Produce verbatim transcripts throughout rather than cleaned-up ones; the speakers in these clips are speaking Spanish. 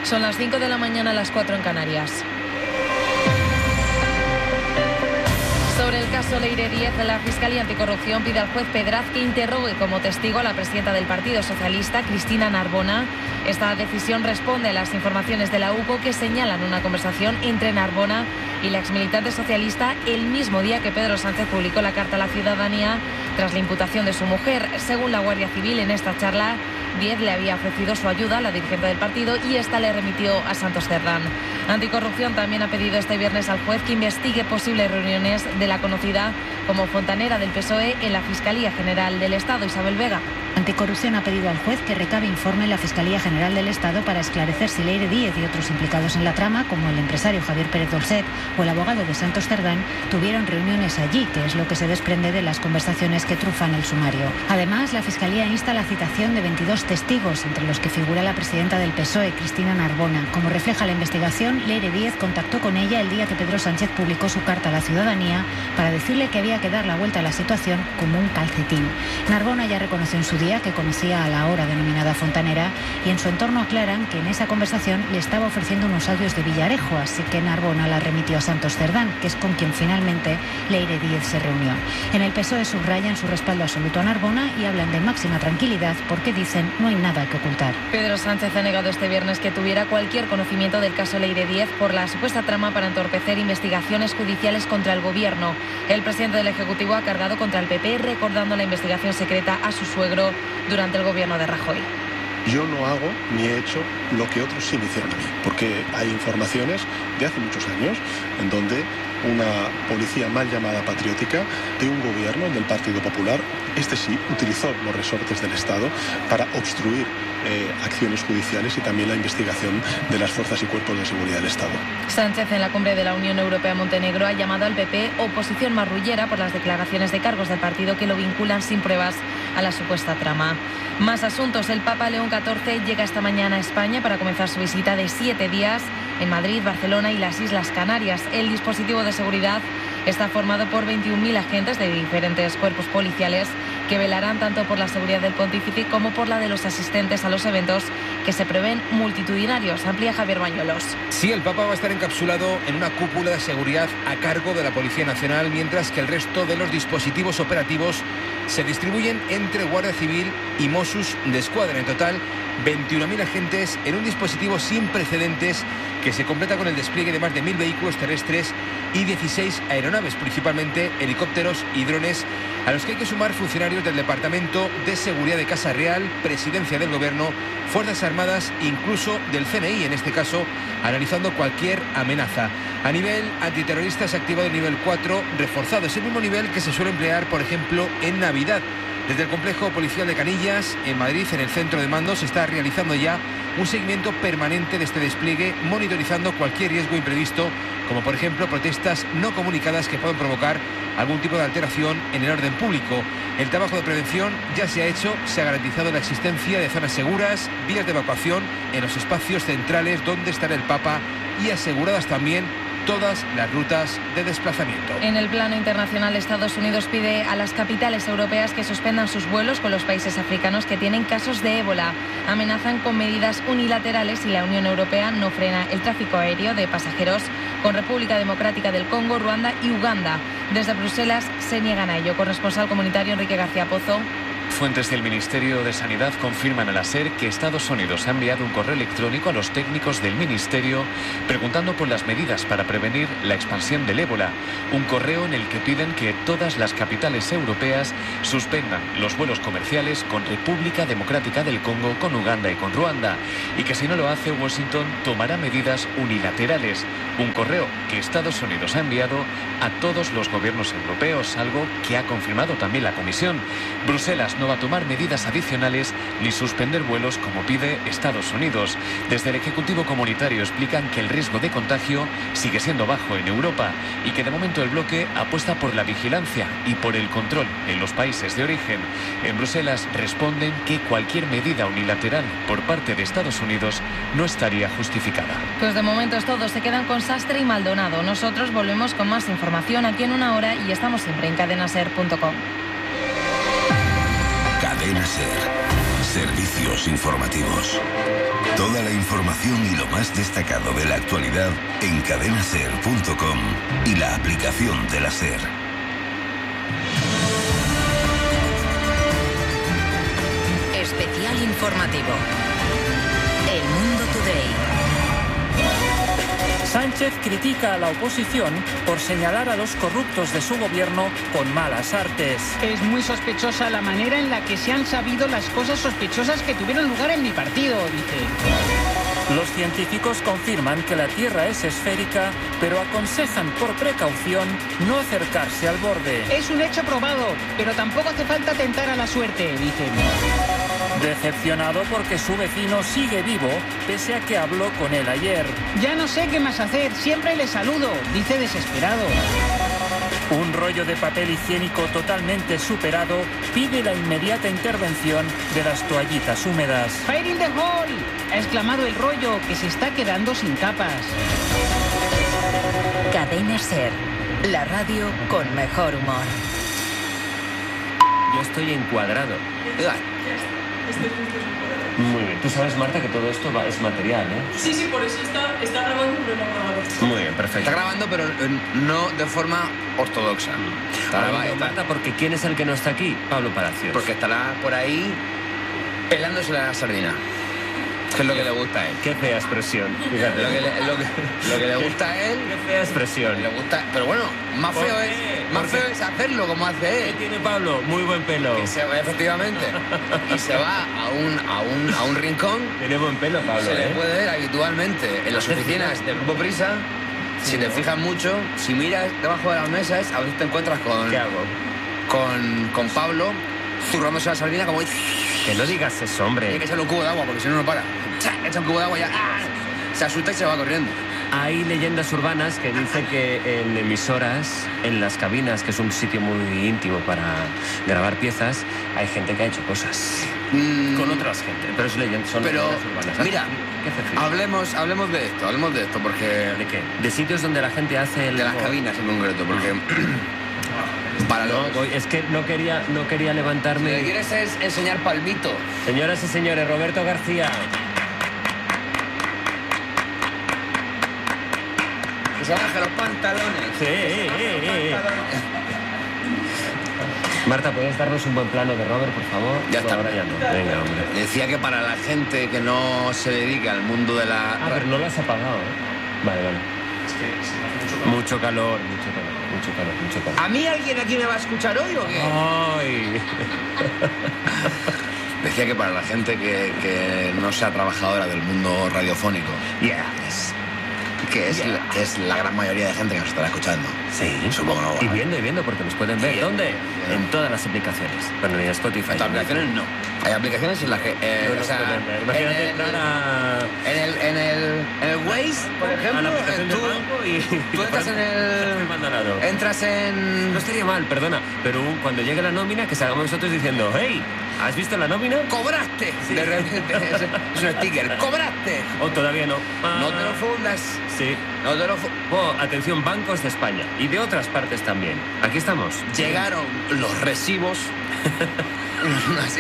Son las cinco de la mañana, las cuatro en Canarias. Sobre el caso Leire Díez, la Fiscalía Anticorrupción pide al juez Pedraz que interrogue como testigo a la presidenta del Partido Socialista, Cristina Narbona. Esta decisión responde a las informaciones de la U C O que señalan una conversación entre Narbona y la exmilitante socialista el mismo día que Pedro Sánchez publicó la carta a la ciudadanía tras la imputación de su mujer. Según la Guardia Civil, en esta charla, Díez le había ofrecido su ayuda a la dirigente del partido y esta le remitió a Santos Cerdán. Anticorrupción también ha pedido este viernes al juez que investigue posibles reuniones de la conocida como fontanera del P S O E en la Fiscalía General del Estado, Isabel Vega. Anticorrupción ha pedido al juez que recabe informe en la Fiscalía General del Estado para esclarecer si Leire Díez y otros implicados en la trama, como el empresario Javier Pérez Dolcet o el abogado de Santos Cerdán, tuvieron reuniones allí, que es lo que se desprende de las conversaciones que trufan el sumario. Además, la Fiscalía insta a la citación de veintidós testigos, entre los que figura la presidenta del P S O E, Cristina Narbona. Como refleja la investigación, Leire Díez contactó con ella el día que Pedro Sánchez publicó su carta a la ciudadanía para decirle que había que dar la vuelta a la situación como un calcetín. Narbona ya reconoció en su día que conocía a la ahora denominada fontanera y en su entorno aclaran que en esa conversación le estaba ofreciendo unos audios de Villarejo, así que Narbona la remitió a Santos Cerdán, que es con quien finalmente Leire Díez se reunió. En el P S O E subrayan su respaldo absoluto a Narbona y hablan de máxima tranquilidad porque dicen no hay nada que ocultar. Pedro Sánchez ha negado este viernes que tuviera cualquier conocimiento del caso Leire Díez por la supuesta trama para entorpecer investigaciones judiciales contra el gobierno. El presidente del Ejecutivo ha cargado contra el P P recordando la investigación secreta a su suegro durante el gobierno de Rajoy. Yo no hago ni he hecho lo que otros sí me hicieron a mí, porque hay informaciones de hace muchos años en donde una policía mal llamada patriótica de un gobierno, del Partido Popular, este sí, utilizó los resortes del Estado para obstruir eh, acciones judiciales y también la investigación de las fuerzas y cuerpos de seguridad del Estado. Sánchez en la cumbre de la Unión Europea-Montenegro ha llamado al P P oposición marrullera por las declaraciones de cargos del partido que lo vinculan sin pruebas a la supuesta trama. Más asuntos. El Papa León catorce llega esta mañana a España para comenzar su visita de siete días en Madrid, Barcelona y las Islas Canarias. El dispositivo de seguridad está formado por veintiún mil agentes de diferentes cuerpos policiales que velarán tanto por la seguridad del pontífice como por la de los asistentes a los eventos que se prevén multitudinarios. Amplía Javier Bañuelos. Sí, el Papa va a estar encapsulado en una cúpula de seguridad a cargo de la Policía Nacional, mientras que el resto de los dispositivos operativos se distribuyen entre Guardia Civil y Mossos d'Esquadra. En total, veintiún mil agentes en un dispositivo sin precedentes que se completa con el despliegue de más de mil vehículos terrestres y dieciséis aeronaves, principalmente helicópteros y drones, a los que hay que sumar funcionarios del Departamento de Seguridad de Casa Real, Presidencia del Gobierno, Fuerzas Armadas, incluso del C N I, en este caso, analizando cualquier amenaza. A nivel antiterrorista se ha activado el nivel cuatro reforzado. Es el mismo nivel que se suele emplear, por ejemplo, en Navidad. Desde el complejo policial de Canillas, en Madrid, en el centro de mando, se está realizando ya un seguimiento permanente de este despliegue, monitorizando cualquier riesgo imprevisto, como por ejemplo protestas no comunicadas que puedan provocar algún tipo de alteración en el orden público. El trabajo de prevención ya se ha hecho, se ha garantizado la existencia de zonas seguras, vías de evacuación en los espacios centrales donde estará el Papa y aseguradas también todas las rutas de desplazamiento. En el plano internacional, Estados Unidos pide a las capitales europeas que suspendan sus vuelos con los países africanos que tienen casos de ébola. Amenazan con medidas unilaterales si la Unión Europea no frena el tráfico aéreo de pasajeros con República Democrática del Congo, Ruanda y Uganda. Desde Bruselas se niegan a ello. Corresponsal comunitario Enrique García Pozo. Fuentes del Ministerio de Sanidad confirman a la SER que Estados Unidos ha enviado un correo electrónico a los técnicos del Ministerio preguntando por las medidas para prevenir la expansión del ébola. Un correo en el que piden que todas las capitales europeas suspendan los vuelos comerciales con República Democrática del Congo, con Uganda y con Ruanda. Y que si no lo hace, Washington tomará medidas unilaterales. Un correo que Estados Unidos ha enviado a todos los gobiernos europeos, algo que ha confirmado también la Comisión. Bruselas no va a tomar medidas adicionales ni suspender vuelos como pide Estados Unidos. Desde el Ejecutivo Comunitario explican que el riesgo de contagio sigue siendo bajo en Europa y que de momento el bloque apuesta por la vigilancia y por el control en los países de origen. En Bruselas responden que cualquier medida unilateral por parte de Estados Unidos no estaría justificada. Pues de momento es todo. Se quedan con Sastre y Maldonado. Nosotros volvemos con más información aquí en una hora y estamos siempre en cadena ser punto com. Cadena Ser. Servicios informativos. Toda la información y lo más destacado de la actualidad en cadena ser punto com y la aplicación de la SER. Especial informativo. El Mundo Today. Sánchez critica a la oposición por señalar a los corruptos de su gobierno con malas artes. Es muy sospechosa la manera en la que se han sabido las cosas sospechosas que tuvieron lugar en mi partido, dice. Los científicos confirman que la Tierra es esférica, pero aconsejan por precaución no acercarse al borde. Es un hecho probado, pero tampoco hace falta tentar a la suerte, dicen. Decepcionado porque su vecino sigue vivo, pese a que habló con él ayer. Ya no sé qué más hacer, siempre le saludo, dice desesperado. Un rollo de papel higiénico totalmente superado pide la inmediata intervención de las toallitas húmedas. ¡Fire in the hole!, ha exclamado el rollo, que se está quedando sin capas. Cadena SER, la radio con mejor humor. Yo estoy encuadrado. Muy bien. Tú sabes, Marta, que todo esto va, es material, ¿eh? Sí, sí, por eso está, está grabando, pero no ha grabado. Muy bien, perfecto. Está grabando, pero no de forma ortodoxa. Está grabando, Marta, porque ¿quién es el que no está aquí? Pablo Palacios. Porque estará por ahí pelándose la sardina. Que es lo que le gusta a él. Qué fea expresión. Fíjate. Lo que le, lo que, lo que le gusta a él. Qué fea expresión. Le gusta, pero bueno, más feo es, más feo es hacerlo como hace él. ¿Qué tiene Pablo? Muy buen pelo. Que se va, efectivamente. Y se va a un, a un, a un rincón. Tiene buen pelo, Pablo. Se ¿eh? le puede ver habitualmente en las oficinas del Grupo Prisa. Sí, si te ¿no? fijas mucho, si miras debajo de las mesas, a veces te encuentras con. ¿Qué hago? Con, con Pablo zurrándose la sardina como. Que no digas eso, hombre. Tiene que echarle un cubo de agua porque si no, no para. Echa un cubo de agua y ya. ¡Ah! Se asusta y se va corriendo. Hay leyendas urbanas que dicen que en emisoras, en las cabinas, que es un sitio muy íntimo para grabar piezas, hay gente que ha hecho cosas. Mm. Con otras gente. Pero es leyenda, son pero, leyendas urbanas. Mira, ¿qué hablemos, hablemos de esto, hablemos de esto, porque... ¿De qué? De sitios donde la gente hace el... De las cabinas en concreto, porque... Para no, los... Es que no quería, no quería levantarme... Si le quieres es enseñar palmito. Señoras y señores, Roberto García. Que se baje los pantalones. Sí, eh, eh, eh. Marta, ¿puedes darnos un buen plano de Robert, por favor? Ya está. Ahora ya no. Venga, hombre. Decía que para la gente que no se dedica al mundo de la... Ah, pero no lo has apagado, ¿eh? Vale, vale. Es que sí, hace mucho calor. Mucho calor, mucho calor, mucho calor, mucho calor. ¿A mí alguien aquí me va a escuchar hoy o qué? ¡Ay! Decía que para la gente que, que no sea trabajadora del mundo radiofónico, yeah. es, que, es, yeah. la, que es la gran mayoría de gente que nos estará escuchando. Sí. Supongo no. Y viendo y viendo, porque nos pueden ver. Bien. ¿Dónde? Bien. En todas las aplicaciones. Bueno, ni Spotify. En aplicaciones no. Hay aplicaciones en las que... Eh, no o sea, imagínate en entrar a... En el, en el, en el Waze, por ejemplo, a la aplicación tú, del banco y... tú entras en el... Entras en... No estaría mal, perdona, pero cuando llegue la nómina, que salgamos nosotros diciendo, hey, ¿has visto la nómina? ¡Cobraste! Sí. De repente, es, es un sticker. ¡Cobraste! O todavía no. Ah, no te lo fundas. Sí. No te lo fundas. Oh, atención, bancos de España y de otras partes también. Aquí estamos. Llegaron los recibos. Así.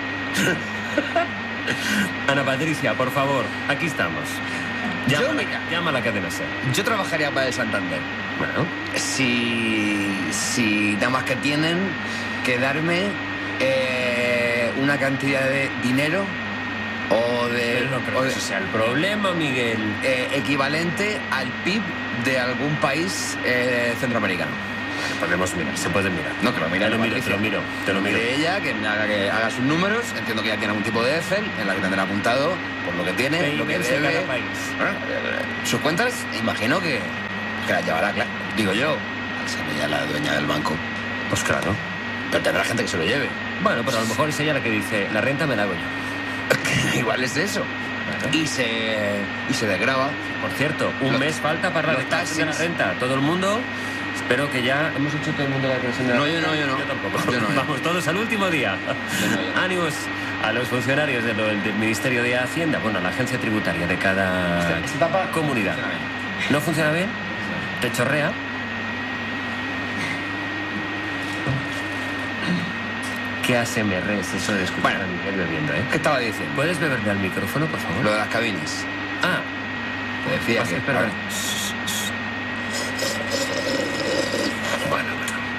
Ana Patricia, por favor, aquí estamos. Llama, yo, mira, llama a la cadena SER. Yo trabajaría para el Santander. Bueno. Si, si nada más que tienen que darme eh, una cantidad de dinero o de... Pero no creo o que de, ese sea el problema, Miguel. Eh, equivalente al P I B de algún país eh, centroamericano. Podemos mirar, se puede mirar. No, que lo mire, te lo miro, te lo miro, te lo miro. De ella, que haga, que haga sus números. Entiendo que ya tiene algún tipo de Excel en la que tendrá apuntado por lo que tiene, P I B lo que debe. Cada país. ¿Eh? Sus cuentas, imagino que, que las llevará, claro. Digo yo, al ser ella la dueña del banco. Pues claro. Pero tendrá gente que se lo lleve. Bueno, pero a lo mejor es ella la que dice, la renta me la hago yo. Igual es eso. Claro. Y se y se desgrava. Por cierto, un los, mes falta para la declaración de la renta. Todo el mundo... Espero que ya hemos hecho todo el mundo la declaración de la renta. No, yo no, yo no. Yo tampoco. Yo no, yo. Vamos todos al último día. Yo no, yo no. Ánimos a los funcionarios de lo, del Ministerio de Hacienda, bueno, la agencia tributaria de cada esta, esta etapa comunidad. ¿No funciona bien? ¿Te chorrea? Qué A S M R es eso de escuchar Bueno, a Miguel bebiendo, ¿eh? ¿Qué estaba diciendo? ¿Puedes beberle al micrófono, por favor? Lo de las cabinas. Ah, Te decía pues que... espera. a ver. Bueno,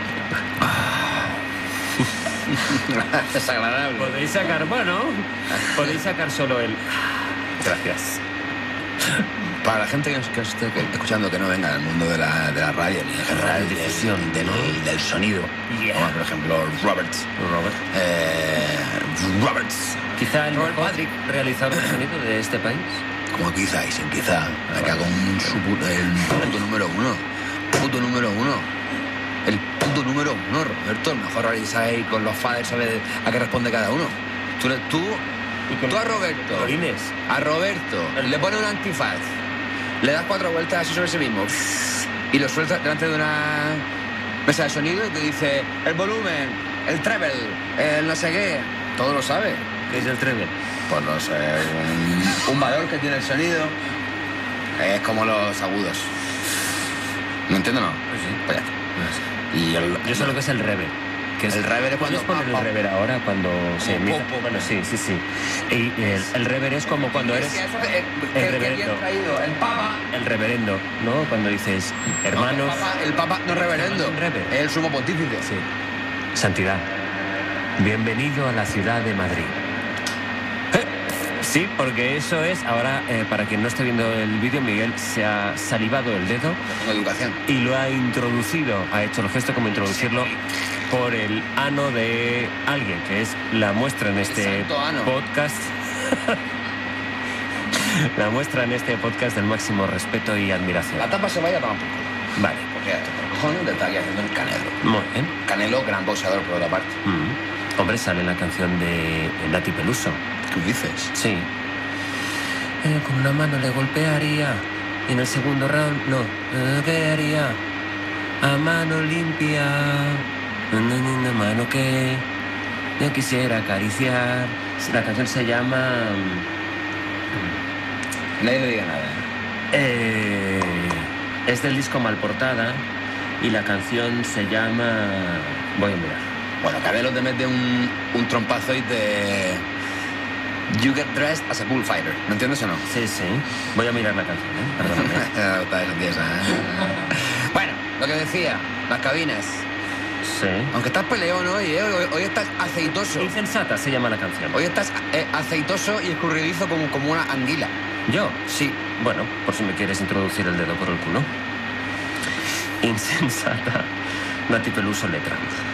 Es agradable. podéis sacar, bueno, podéis sacar solo el... Gracias. Para la gente que nos, que nos esté escuchando que no venga del mundo de la, de la radio, ni en general, Radiodifusión, del, del, del sonido. Yeah. Como por ejemplo, Roberts. Robert. Eh, Roberts. Quizá el Robert mejor Patrick. realizador de sonido de este país. Como quizá y sin quizá. Acá con un su pu- el puto número uno. Puto número uno. El puto número uno, Roberto. El mejor realizador ahí con los faders, sabe a qué responde cada uno. Tú, le- tú, tú a Roberto. Colorines. A Roberto le pone un antifaz, le das cuatro vueltas así sobre sí mismo y lo sueltas delante de una mesa de sonido y te dice el volumen, el treble, el no sé qué. Todo lo sabe. ¿Qué es el treble? Pues no sé, un, un valor que tiene el sonido. Es como los agudos. ¿No entiendo, no? Pues sí. Pues ya está. Y el, Yo sé lo que es el reverb. Que es, El reverb es ¿Puedes cuando- poner el reverb ahora cuando se Como emite? pop, pop. Bueno, sí, sí, sí. Y el, el reverb es como cuando eres... Iglesia, eso, eh, el que- que reverendo. bien traído. El Papa. El reverendo, ¿no? Cuando dices, hermanos... No, el, Papa el Papa no es reverendo. Un reverb. Es el sumo pontífice. Sí. Santidad, bienvenido a la ciudad de Madrid. Eh, Sí, porque eso es... Ahora, eh, para quien no esté viendo el vídeo, Miguel se ha salivado el dedo Tengo educación. y lo ha introducido, ha hecho el gesto como introducirlo por el ano de alguien, que es la muestra en este santo ano. podcast. La muestra en este podcast del máximo respeto y admiración. La tapa se vaya a tomar por culo. Vale, Porque por cojones te está aquí haciendo el Canelo. muy bien. Canelo, gran boxeador por otra parte. Mm. Hombre, sale la canción de Nati Peluso. ¿Qué dices? Sí. Eh, con una mano le golpearía y en el segundo round no. Eh, ¿Qué haría? A mano limpia. Una, una mano que yo quisiera acariciar. La canción se llama... Nadie le diga nada. eh, es del disco Malportada y la canción se llama... Voy a mirar. Bueno, Canelo te mete un, un trompazo y te... You get dressed as a bullfighter. ¿No entiendes o no? Sí, sí. Voy a mirar la canción, ¿eh? Perdóname. Está desentiesa, ¿eh? Bueno, lo que decía, las cabinas. Sí. Aunque estás peleón hoy, ¿eh? Hoy, hoy estás aceitoso. Insensata se llama la canción. Hoy estás eh, aceitoso y escurridizo como, como una anguila. ¿Yo? Sí. Bueno, por si me quieres introducir el dedo por el culo. Insensata. Nati Peluso letra.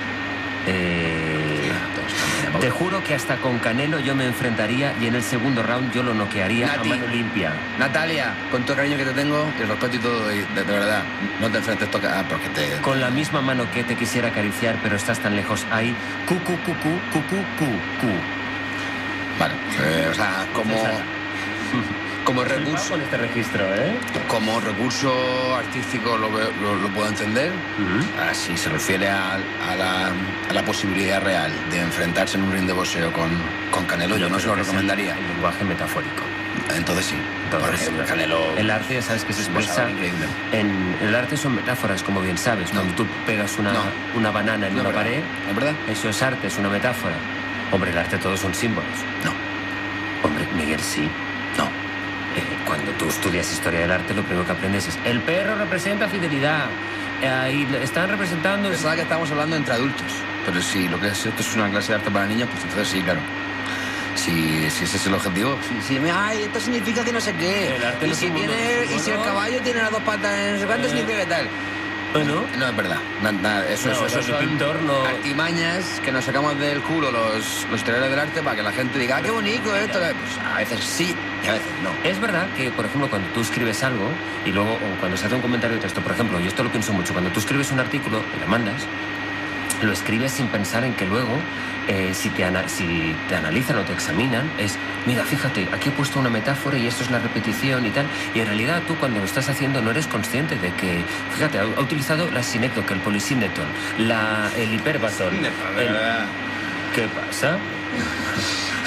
Eh, te juro que hasta con Canelo yo me enfrentaría y en el segundo round yo lo noquearía Nati. a mano limpia. Natalia, con todo el cariño que te tengo y el respeto y todo, y de, de verdad, no te enfrentes toca, ah, porque te... Con la misma mano que te quisiera acariciar, pero estás tan lejos ahí. Cu, cu, cu, cu, cu, cu, cu, cu. Vale, eh, o sea, como... Como recurso, con este registro, ¿eh? como recurso artístico lo, veo- lo, lo puedo entender. Ahora, si se refiere a, a la, a la posibilidad real de enfrentarse en un ring de boxeo con, con Canelo, yo no se lo creo que es recomendaría. El lenguaje metafórico. Entonces sí. Entonces, porque Canelo... el arte, ya sabes que se es un expresa boxeador increíble. en el arte son metáforas, como bien sabes. No. Cuando tú pegas una, No. una banana en No, una ¿verdad? pared, ¿Es verdad? eso es arte, es una metáfora. Hombre, el arte todos son símbolos. No. Hombre, Miguel, sí. No. Eh, cuando tú estudias historia del arte, lo primero que aprendes es el perro representa fidelidad. Eh, y le están representando... Pensaba que estábamos hablando entre adultos. Pero si lo que es esto es una clase de arte para niños, pues entonces sí, claro. Si, si ese es el objetivo, si, si me, ay, esto significa que no sé qué. El arte y, no si es un tiene, mono- y si el mono. caballo tiene las dos patas, no sé cuánto Eh. significa que tal. Bueno, No es verdad. Na- na- eso, No, eso, eso el son pintor no- artimañas que nos sacamos del culo los, los historiadores del arte para que la gente diga, ah, qué bonito esto. Pues a veces sí y a veces no. es verdad que, por ejemplo, cuando tú escribes algo y luego o cuando se hace un comentario de texto, por ejemplo, y esto lo pienso mucho, cuando tú escribes un artículo y lo mandas, lo escribes sin pensar en que luego, eh, si, te ana- si te analizan o te examinan, es, mira, fíjate, aquí he puesto una metáfora y esto es la repetición y tal, y en realidad tú cuando lo estás haciendo no eres consciente de que, fíjate, ha, ha utilizado la sinécdoque, el polisíndeton, la, el hiperbatón. el- ¿Qué pasa?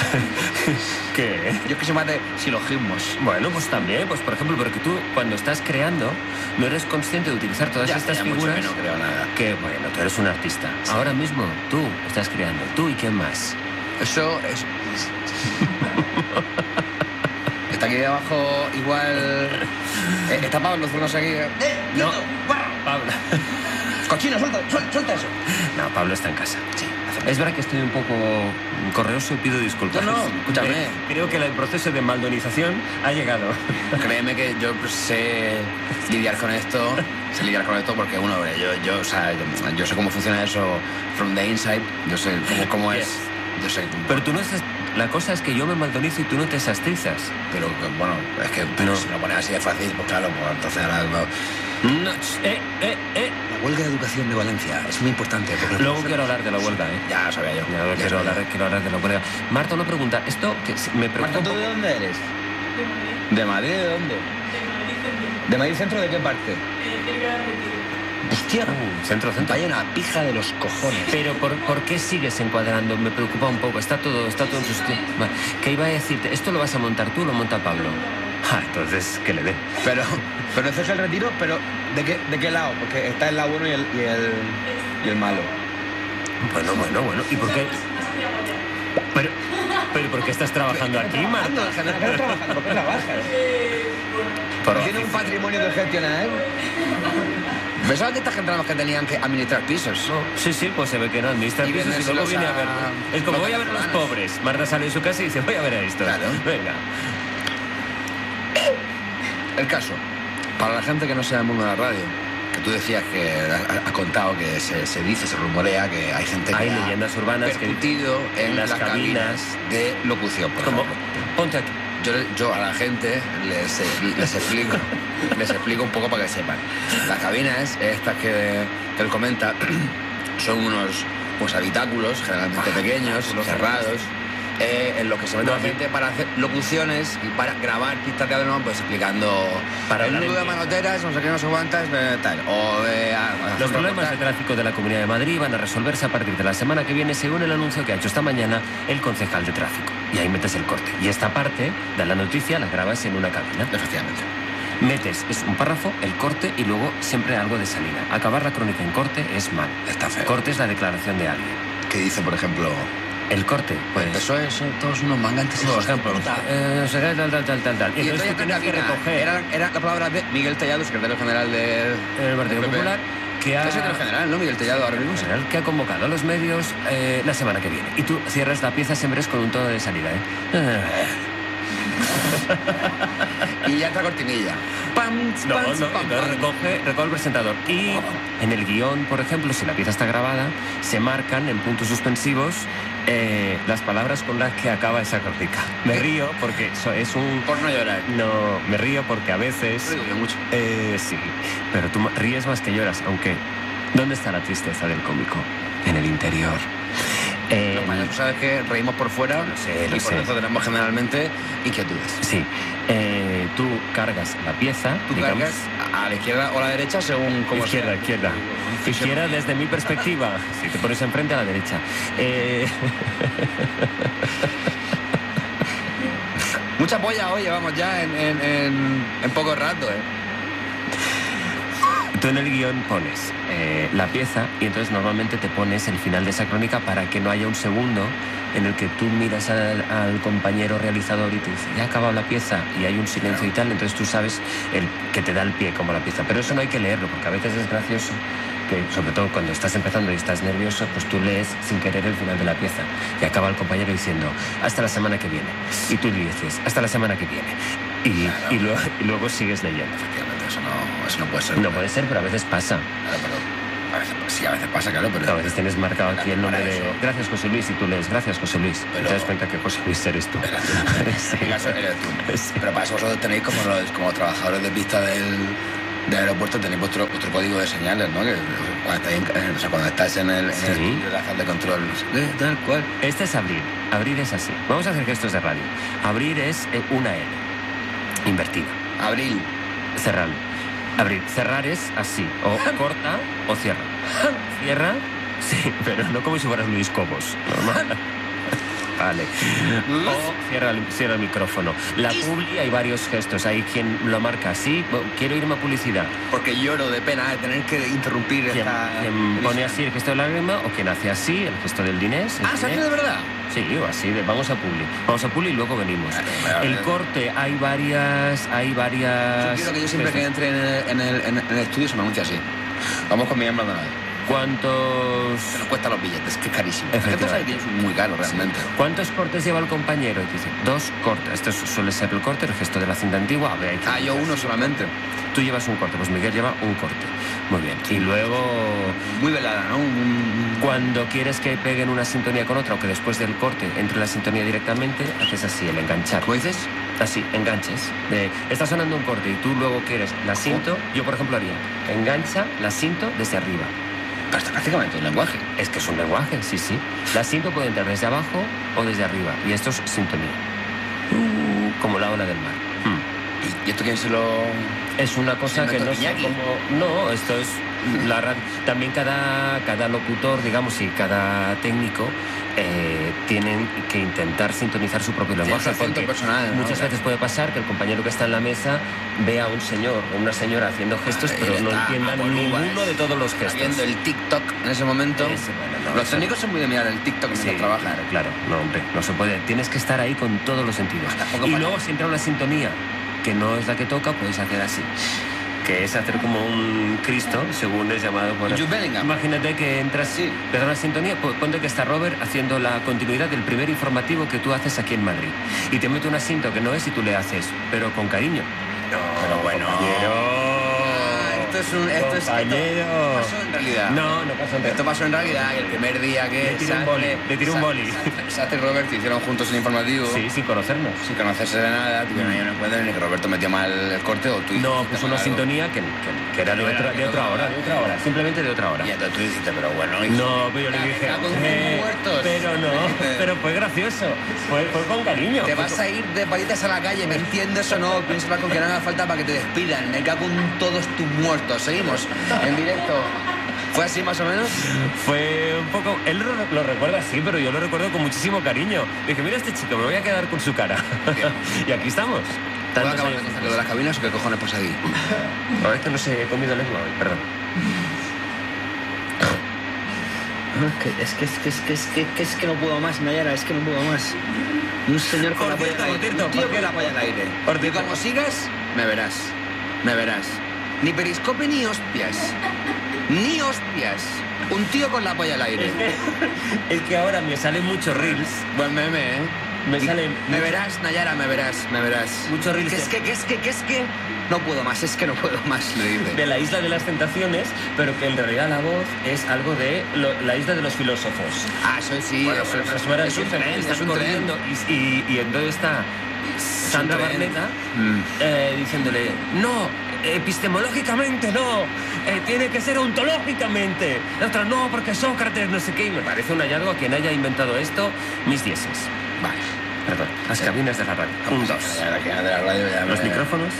¿Qué? Yo que soy más de silogismos. Bueno, pues también, pues por ejemplo, porque tú cuando estás creando no eres consciente de utilizar todas Ya, estas ya mucho figuras. que no creo nada. Que bueno, tú eres un artista. Sí. Ahora mismo tú estás creando. ¿Tú y quién más? Eso es... Está aquí abajo igual... Eh, ¿Está Pablo Zurnos aquí? ¡Eh! No, Pablo. Cochino, suelta, suelta, suelta eso. No, Pablo está en casa. Sí. Es verdad que estoy un poco correoso y pido disculpas. No, no, escúchame. Eh, creo que el proceso de maldonización ha llegado. Créeme que yo sé lidiar con esto, sé lidiar con esto porque, uno, yo, yo, o sea, yo, yo sé cómo funciona eso from the inside, yo sé cómo, cómo es, yo sé... Pero tú no estás... La cosa es que yo me maldonizo y tú no te sastrizas. Pero, bueno, es que pero no. Si me lo pones así de fácil, pues claro, pues entonces ahora... No, eh, eh, eh. La huelga de educación de Valencia es muy importante. Luego quiero hablar de la huelga, ¿eh? Ya lo sabía yo. Ya, ya quiero, hablar, quiero hablar de la huelga. Marta, una pregunta. Esto que me pregunta... Marta, ¿tú de dónde eres? De Madrid. ¿De Madrid de dónde? De Madrid Centro. ¿De Madrid Centro de qué parte? Eh, cerca de Retiro. Hostia, uh, centro, centro. Vaya una pija de los cojones. Pero ¿por, ¿por qué sigues encuadrando? Me preocupa un poco. Está todo, está todo en su sitio. Vale. ¿Qué iba a decirte? ¿Esto lo vas a montar tú o lo monta Pablo? Ah, entonces, que le dé. Pero, pero ese es el retiro, pero ¿de qué, de qué lado? Porque está el lado bueno y el, y el, y el malo. Bueno, bueno, bueno. ¿Y por qué? Pero, pero ¿por qué estás trabajando aquí, Marta? No, en general, ¿qué trabajando? ¿Por qué trabajas? Pero tiene un patrimonio que gestionar, ¿eh? Pensaba que esta gente nada más que tenían que administrar pisos. No. Sí, sí, pues se ve que no administra y pisos y luego viene a, a ver. Es como voy a ver a los pobres. Marta sale de su casa y dice, voy a ver a estos. Claro. Venga. El caso, para la gente que no sea del mundo de la radio, que tú decías que has contado que se, se dice, se rumorea que hay gente que hay leyendas urbanas que percutido en las, las cabinas, cabinas de locución, por como, ejemplo. Ponte aquí. Yo, yo a la gente les, les explico les explico un poco para que sepan. Las cabinas, estas que, que él comenta, son unos pues, habitáculos generalmente pequeños, cerrados, eh, en los que se mete la gente para hacer locuciones y para grabar pistas de audio, pues explicando para el nudo de manoteras, no sé qué, no sé cuántas, tal. O, eh, a, a los problemas de tráfico de la Comunidad de Madrid van a resolverse a partir de la semana que viene, según el anuncio que ha hecho esta mañana el concejal de tráfico. Y ahí metes el corte. Y esta parte de la noticia la grabas en una cabina. Efectivamente. Metes, es un párrafo, el corte y luego siempre algo de salida. Acabar la crónica en corte es mal. Está feo. Corte es la declaración de alguien. ¿Qué dice, por ejemplo? El corte, pues... Eso es, son todos unos mangantes. Por ejemplo, eh, tal, tal, tal, tal, tal. Y, y entonces tú tienes que recoger. Era, era la palabra de Miguel Tellado, secretario general del de Partido Popular, que ha... Es secretario general, ¿no? Miguel Tellado ahora mismo. General, que ha convocado a los medios eh, la semana que viene. Y tú cierras la pieza siempre es con un tono de salida, ¿eh? Y ya entra cortinilla. Pam, no, pam, no, pam, entonces recoge, recoge el presentador. Y en el guión, por ejemplo, si la pieza está grabada, se marcan en puntos suspensivos eh, las palabras con las que acaba esa crónica. Me ¿Qué? río porque eso es un... Por no llorar. No, me río porque a veces... Río mucho. Eh, sí, pero tú ríes más que lloras, aunque... ¿Dónde está la tristeza del cómico? En el interior. Eh, Los payasos, sabes que reímos por fuera lo sé, lo y por sé. eso tenemos generalmente inquietudes. Sí. Eh, tú cargas la pieza. Tú digamos, cargas a la izquierda o a la derecha según como izquierda, sea. izquierda. Izquierda desde mi perspectiva. Si te pones enfrente a la derecha. Eh... Mucha polla hoy llevamos ya en, en, en, en poco rato, ¿eh? Tú en el guión pones eh, la pieza y entonces normalmente te pones el final de esa crónica para que no haya un segundo en el que tú miras al, al compañero realizador y te dice, ya ha acabado la pieza y hay un silencio y tal, entonces tú sabes el, que te da el pie como la pieza. Pero eso no hay que leerlo porque a veces es gracioso que, sobre todo cuando estás empezando y estás nervioso, pues tú lees sin querer el final de la pieza y acaba el compañero diciendo, hasta la semana que viene. Y tú le dices, hasta la semana que viene. Y, claro. y, luego, y luego sigues leyendo. Efectivamente, eso no, eso no puede ser. No puede ser, pero a veces pasa. Claro, pero a veces, sí, a veces pasa, claro, pero... A veces tienes marcado aquí el nombre de... Gracias, José Luis, y tú lees, gracias, José Luis. Pero... Y te das cuenta que José Luis eres tú. Eres tú. Sí. En caso eres tú. Sí. Pero para eso vosotros tenéis como los como trabajadores de pista del... de aeropuerto tenéis vuestro, vuestro código de señales, ¿no? Que cuando estáis en, o sea, cuando estáis en el, sí. en el estudio de la sala de control, ¿eh? Tal cual. Este es abrir. Abrir es así. Vamos a hacer gestos de radio. Abrir es una L. Invertida. Abril. Cerrar. Abrir. Cerrar es así. O corta o cierra. Cierra, sí, pero no como si fueras Luis Cobos. Normal. Vale. O cierra el, cierra el micrófono. La publi hay varios gestos. Hay quien lo marca así. Quiero irme a publicidad. Porque lloro de pena de tener que interrumpir quien, esta... Quien pone así el gesto de lágrima o quien hace así el gesto del dinés. Ah, ¿se hace de verdad? Sí, o así de vamos a publi. Vamos a publi y luego venimos. Vale, vale, el corte, hay varias... Hay varias... Yo quiero que yo siempre que entre en el, en, el, en el estudio se me anuncie así. Vamos con Miguel Maldonado. ¿Cuántos...? Se nos cuesta los billetes, que es carísimo. La gente sabe que yo soy muy caro, realmente. Sí. ¿Cuántos cortes lleva el compañero? Y dice, dos cortes. Este suele ser el corte, el gesto de la cinta antigua. A ver, ah, yo uno solamente. Tú llevas un corte, pues Miguel lleva un corte. Muy bien. Y luego... Muy velada, ¿no? Cuando quieres que peguen una sintonía con otra o que después del corte entre la sintonía directamente, haces así, el enganchar. ¿Cómo dices? Así, enganches. De, está sonando un corte y tú luego quieres la cinto. Yo, por ejemplo, haría engancha la cinto desde arriba. Pero está prácticamente un lenguaje. Es que es un lenguaje, sí, sí. La cinto puede entrar desde abajo o desde arriba. Y esto es sintonía. Uh, como la ola del mar. Hmm. ¿Y esto quién se lo...? Es una cosa que no sé cómo... No, esto es... La radio. También cada, cada locutor, digamos, y cada técnico eh, tienen que intentar sintonizar su propio lenguaje. Porque personal, ¿no? Muchas veces puede pasar que el compañero que está en la mesa vea a un señor o una señora haciendo gestos, vale, pero no entienda ninguno de todos los gestos. Viendo el TikTok en ese momento. Ese, bueno, no, los técnicos son muy de mirar el TikTok mientras sí, trabajan. Claro, claro, no, hombre, no se puede. Tienes que estar ahí con todos los sentidos. Y luego, si entra una sintonía que no es la que toca, puedes hacer así. Que es hacer como un Cristo, según es llamado por... Imagínate que entras, sí, te da una sintonía, pues ponte que está Robert haciendo la continuidad del primer informativo que tú haces aquí en Madrid. Y te mete un asinto que no es y tú le haces, pero con cariño. No, pero bueno... Compañero. Esto es un... Esto compañero. Es, esto pasó en realidad. No, no pasó en realidad. Esto pasó en realidad el primer día que... Le tiré un boli. Le tiré un boli. Sate y Roberto hicieron juntos el informativo. Sí, sin conocernos. Sin conocerse de nada. Tuvieron ahí un encuentro en el que Roberto metió mal el corte o tú... No, puso una sintonía que, que, que era de otra, de otra hora, de otra hora. Simplemente de otra hora. Y entonces tú dijiste, pero bueno... No, pero yo le dije... Eh, pero no, pero fue gracioso. Fue, fue con cariño. Te vas a ir de palitas a la calle, ¿me entiendes o no? Piensa con que no haga falta para que te despidan. Me cago en todos tus muertos. Seguimos en directo. ¿Fue así más o menos? Fue un poco... Él lo, lo recuerda así, pero yo lo recuerdo con muchísimo cariño. Dije, mira este chico, me voy a quedar con su cara. Y aquí estamos. ¿Puedo acabar de coger lo de las cabinas o qué cojones pasa ahí? No, es que no sé, he comido lengua hoy, perdón. Es que, es que, es que, es que, es que, es que no puedo más, Nayara, es que no puedo más. Un señor con la polla al aire. Un tío con la polla al aire. Y como sigas, me verás. Me verás. Ni periscope ni hostias. Ni hostias. Un tío con la polla al aire. Es que, es que ahora me salen muchos reels. Buen meme, ¿eh? Me salen... Me verás, Nayara, me verás, me verás. Muchos reels. Que es que, que es que, que es que... No puedo más, es que no puedo más, le dice. De la isla de las tentaciones, pero que en realidad la voz es algo de lo, la isla de los filósofos. Ah, eso sí. Bueno, eso, bueno, eso, eso, eso, es, un tren, es un corriendo y, y, y entonces está Sandra Barneda mm. eh, diciéndole, no, epistemológicamente no, eh, tiene que ser ontológicamente. La otra, no, porque Sócrates no sé qué. Y me parece un hallazgo a quien haya inventado esto, mis dieces. Vale. Perdón, las sí. Cabinas de la radio. Un, dos. De la radio ya Los me... micrófonos.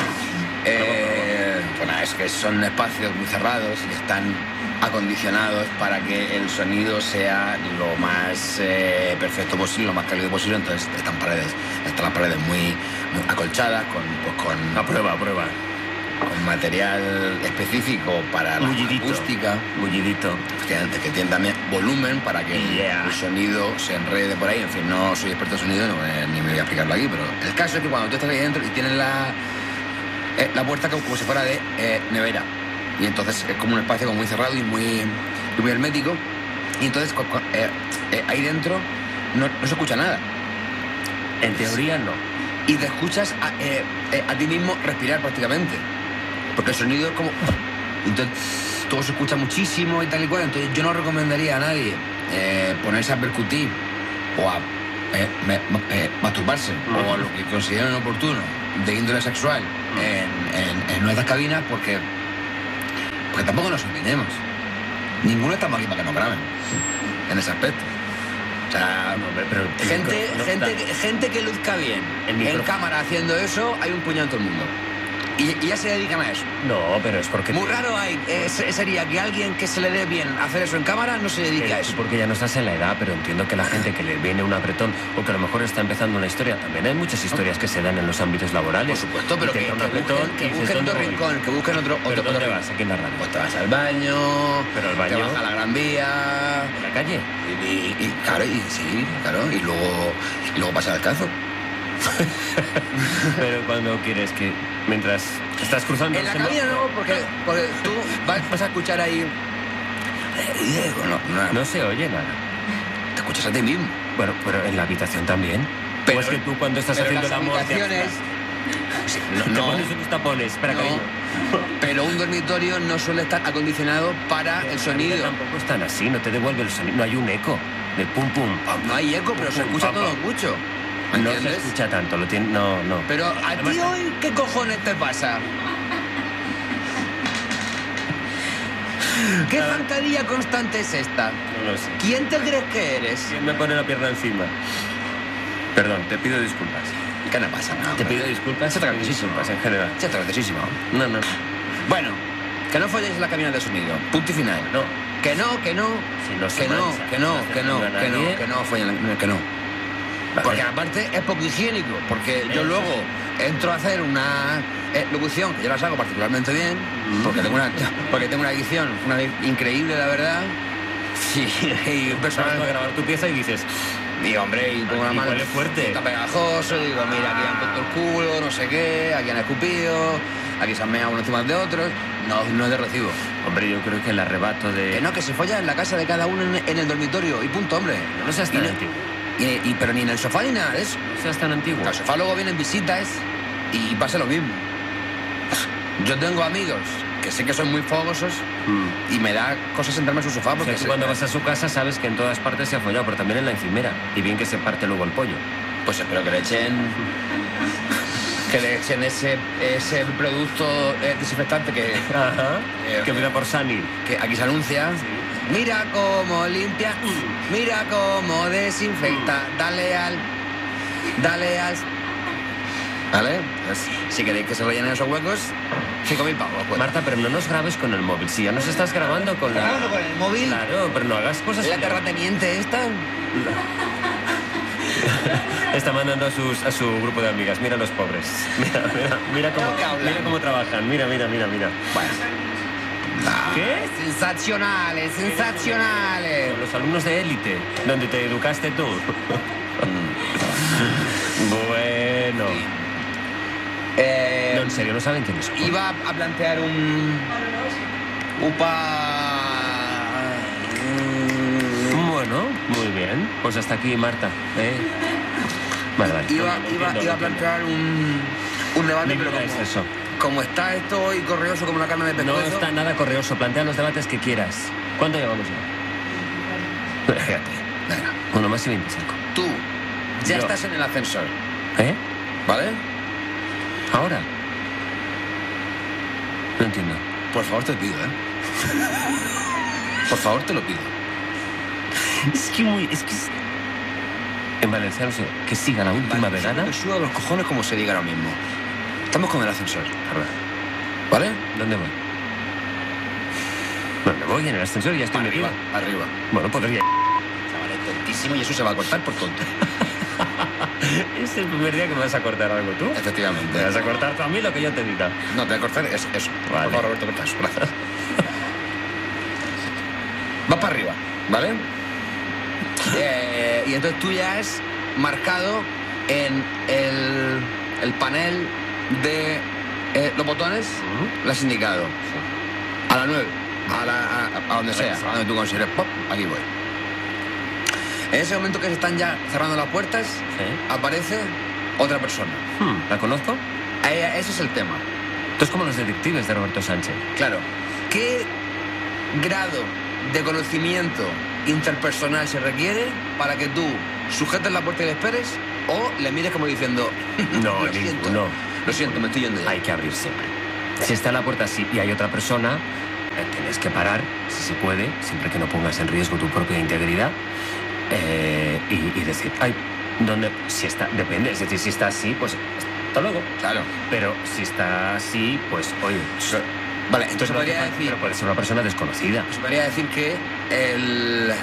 Eh, bueno, es que son espacios muy cerrados y están acondicionados para que el sonido sea lo más eh, perfecto posible, lo más cálido posible. Entonces están paredes, están las paredes muy, muy acolchadas con, pues, con a prueba, a prueba, con material específico para la mullidito, acústica, mullidito, que, que tiene también volumen para que yeah. el sonido se enrede por ahí. En fin, no soy experto en sonido, no, eh, ni me voy a explicarlo aquí, pero el caso es que cuando tú estás ahí dentro y tienes la Eh, la puerta como, como si fuera de eh, nevera, y entonces es como un espacio como muy cerrado y muy, y muy hermético, y entonces eh, eh, ahí dentro no, no se escucha nada. En teoría no. Y te escuchas a, eh, eh, a ti mismo respirar prácticamente, porque el sonido es como... Entonces todo se escucha muchísimo y tal y cual. Entonces yo no recomendaría a nadie eh, ponerse a percutir o a eh, me, eh, masturbarse uh-huh. o a lo que consideren oportuno de índole sexual en, en, en nuestras cabinas, porque porque tampoco nos engañemos, ninguno estamos aquí para que nos graben en ese aspecto. O sea, no, pero gente, micro, no gente, que, gente que luzca bien en, en cámara haciendo eso, hay un puñado en todo el mundo. Y, y ya se dedican a eso. No, pero es porque... Muy raro hay, eh, sería que alguien que se le dé bien hacer eso en cámara no se dedique pero a eso. Porque ya no estás en la edad, pero entiendo que la gente que le viene un apretón o que a lo mejor está empezando una historia, también hay muchas historias que se dan en los ámbitos laborales. Por supuesto, pero que, que, un apretón, busquen, que dices, busquen otro voy? rincón, que busquen otro... ¿Pero otro, dónde otro vas aquí en la radio? Pues te vas al baño, pero al baño, te vas a la Gran Vía... ¿En la calle? Y, y, y claro, y, sí, claro, y luego, y luego pasar al cazo. Pero cuando quieres que, mientras estás cruzando... En la cabina no, porque, porque tú vas, vas a escuchar ahí... No, no, no se oye nada. Te escuchas a ti mismo. Bueno, pero en la habitación también. Pero es que tú cuando estás haciendo el amor... Habitaciones... Sí, no, te no, pones unos tapones, espera, no, cariño. Pero un dormitorio no suele estar acondicionado para el sonido. Tampoco están así, no te devuelve el sonido, no hay un eco de pum pum. No hay eco, pero pum, se pum, escucha pam, todo pam. mucho. No se escucha tanto, lo tiene, no, no. Pero a Además, ti hoy, ¿qué cojones te pasa? ¿Qué zancadilla constante es esta? No lo sé. ¿Quién te crees que eres? ¿Quién me pone la pierna encima? Perdón, te pido disculpas. ¿Qué no pasa nada? Te pido disculpas. Se te graciosísimo. En general. Se te graciosísimo. No, no. Bueno, que no folléis en la cabina de sonido. Punto y final. No. Que no, que no. Si no que, no que no, que no, que no, que no, follen, que no. Vale. Porque aparte es poco higiénico. Porque yo luego entro a hacer una eh, locución, que yo las hago particularmente bien, mm. porque, tengo una, porque tengo una edición una increíble, la verdad. Sí, y personal. Vas a grabar tu pieza y dices... Y hombre, y pongo una mano... Huele fuerte. Está pegajoso, digo, mira, aquí han puesto el culo, no sé qué, aquí han escupido, aquí se han meado unos encima de otros. No, no es de recibo. Hombre, yo creo que el arrebato de... Que no, que se folla en la casa de cada uno en, en el dormitorio, y punto, hombre. No seas tan y antiguo. Y, y, pero ni en el sofá ni nada de eso. No seas tan antiguo. Al sofá luego vienen visitas y pasa lo mismo. Yo tengo amigos que sé que son muy fogosos mm. y me da cosas sentarme en su sofá. Porque o sea, cuando vas a su casa sabes que en todas partes se ha follado, pero también en la encimera. Y bien que se parte luego el pollo. Pues espero que le echen... que le echen ese, ese producto eh, desinfectante que... Ajá, eh, que empieza por Sani. Que aquí se anuncia. Sí. Mira cómo limpia, mira cómo desinfecta. Dale al... Dale al... ¿Vale? Pues, si queréis que se rellenen esos huecos, cinco mil pavos. Pues. Marta, pero no nos grabes con el móvil. Si ya nos estás grabando con la... ¿Grabando con el móvil? Claro, pero no hagas cosas... ¿La terrateniente esta? Está mandando a, sus, a su grupo de amigas. Mira a los pobres. Mira, mira, mira, cómo, mira cómo trabajan. Mira, mira, mira, mira. Bueno. Ah, ¿Qué? Sensacionales, sensacionales. Los alumnos de élite, donde te educaste tú. Bueno... Sí. Eh, no, en serio, no saben quién es. Iba a plantear un... Upa... Bueno, muy bien. Pues hasta aquí, Marta. ¿eh? Vale, vale. Iba, no, iba, entiendo, iba a plantear un, un debate, pero como, es eso. como está esto hoy correoso como la carne de pescuezo... No está nada correoso. Plantea los debates que quieras. ¿Cuánto llevamos ya? Fíjate. Venga. Uno más y veinticinco. Tú ya Yo. estás en el ascensor. ¿Eh? ¿Vale? ¿Ahora? No entiendo. Por favor, te pido, ¿eh? Por favor, te lo pido. Es que muy... Es que... Es... En valenciano, que siga la última vale, vegada. Me suda los cojones como se diga ahora mismo. Estamos con el ascensor. ¿Vale? ¿Dónde voy? ¿Dónde voy? En el ascensor y ya estoy arriba, metido. Arriba. Bueno, podría... Chaval, es tontísimo y eso se va a cortar por tonto. Es el primer día que me vas a cortar algo tú. Efectivamente. Me vas a cortar tú a mí lo que yo te diga. No, te voy a cortar es eso. Vale. Por favor, Roberto, corta eso. Gracias. Vas para arriba, ¿vale? Eh, y entonces tú ya has marcado en el, el panel de eh, los botones, uh-huh. Lo has indicado. Sí. A las nueve, a, la, a, a donde sea, a donde tú consideres. Pop, aquí voy. En ese momento que se están ya cerrando las puertas, ¿sí? Aparece otra persona. Hmm, ¿La conozco? Eh, ese es el tema. Tú es como los detectives de Roberto Sánchez. Claro. ¿Qué grado de conocimiento interpersonal se requiere para que tú sujetes la puerta y le esperes o le mires como diciendo no, lo siento, no. Lo siento, me estoy yendo ya? Hay que abrir siempre. Si está en la puerta así y hay otra persona, eh, tienes que parar, si se puede, siempre que no pongas en riesgo tu propia integridad. Eh, y, y decir, ay, ¿dónde? Si está, depende, es decir, si está así, pues hasta luego. Claro. Pero si está así, pues, oye... Vale, entonces pero, podría decir... Pero puede ser una persona desconocida. Se podría decir que el...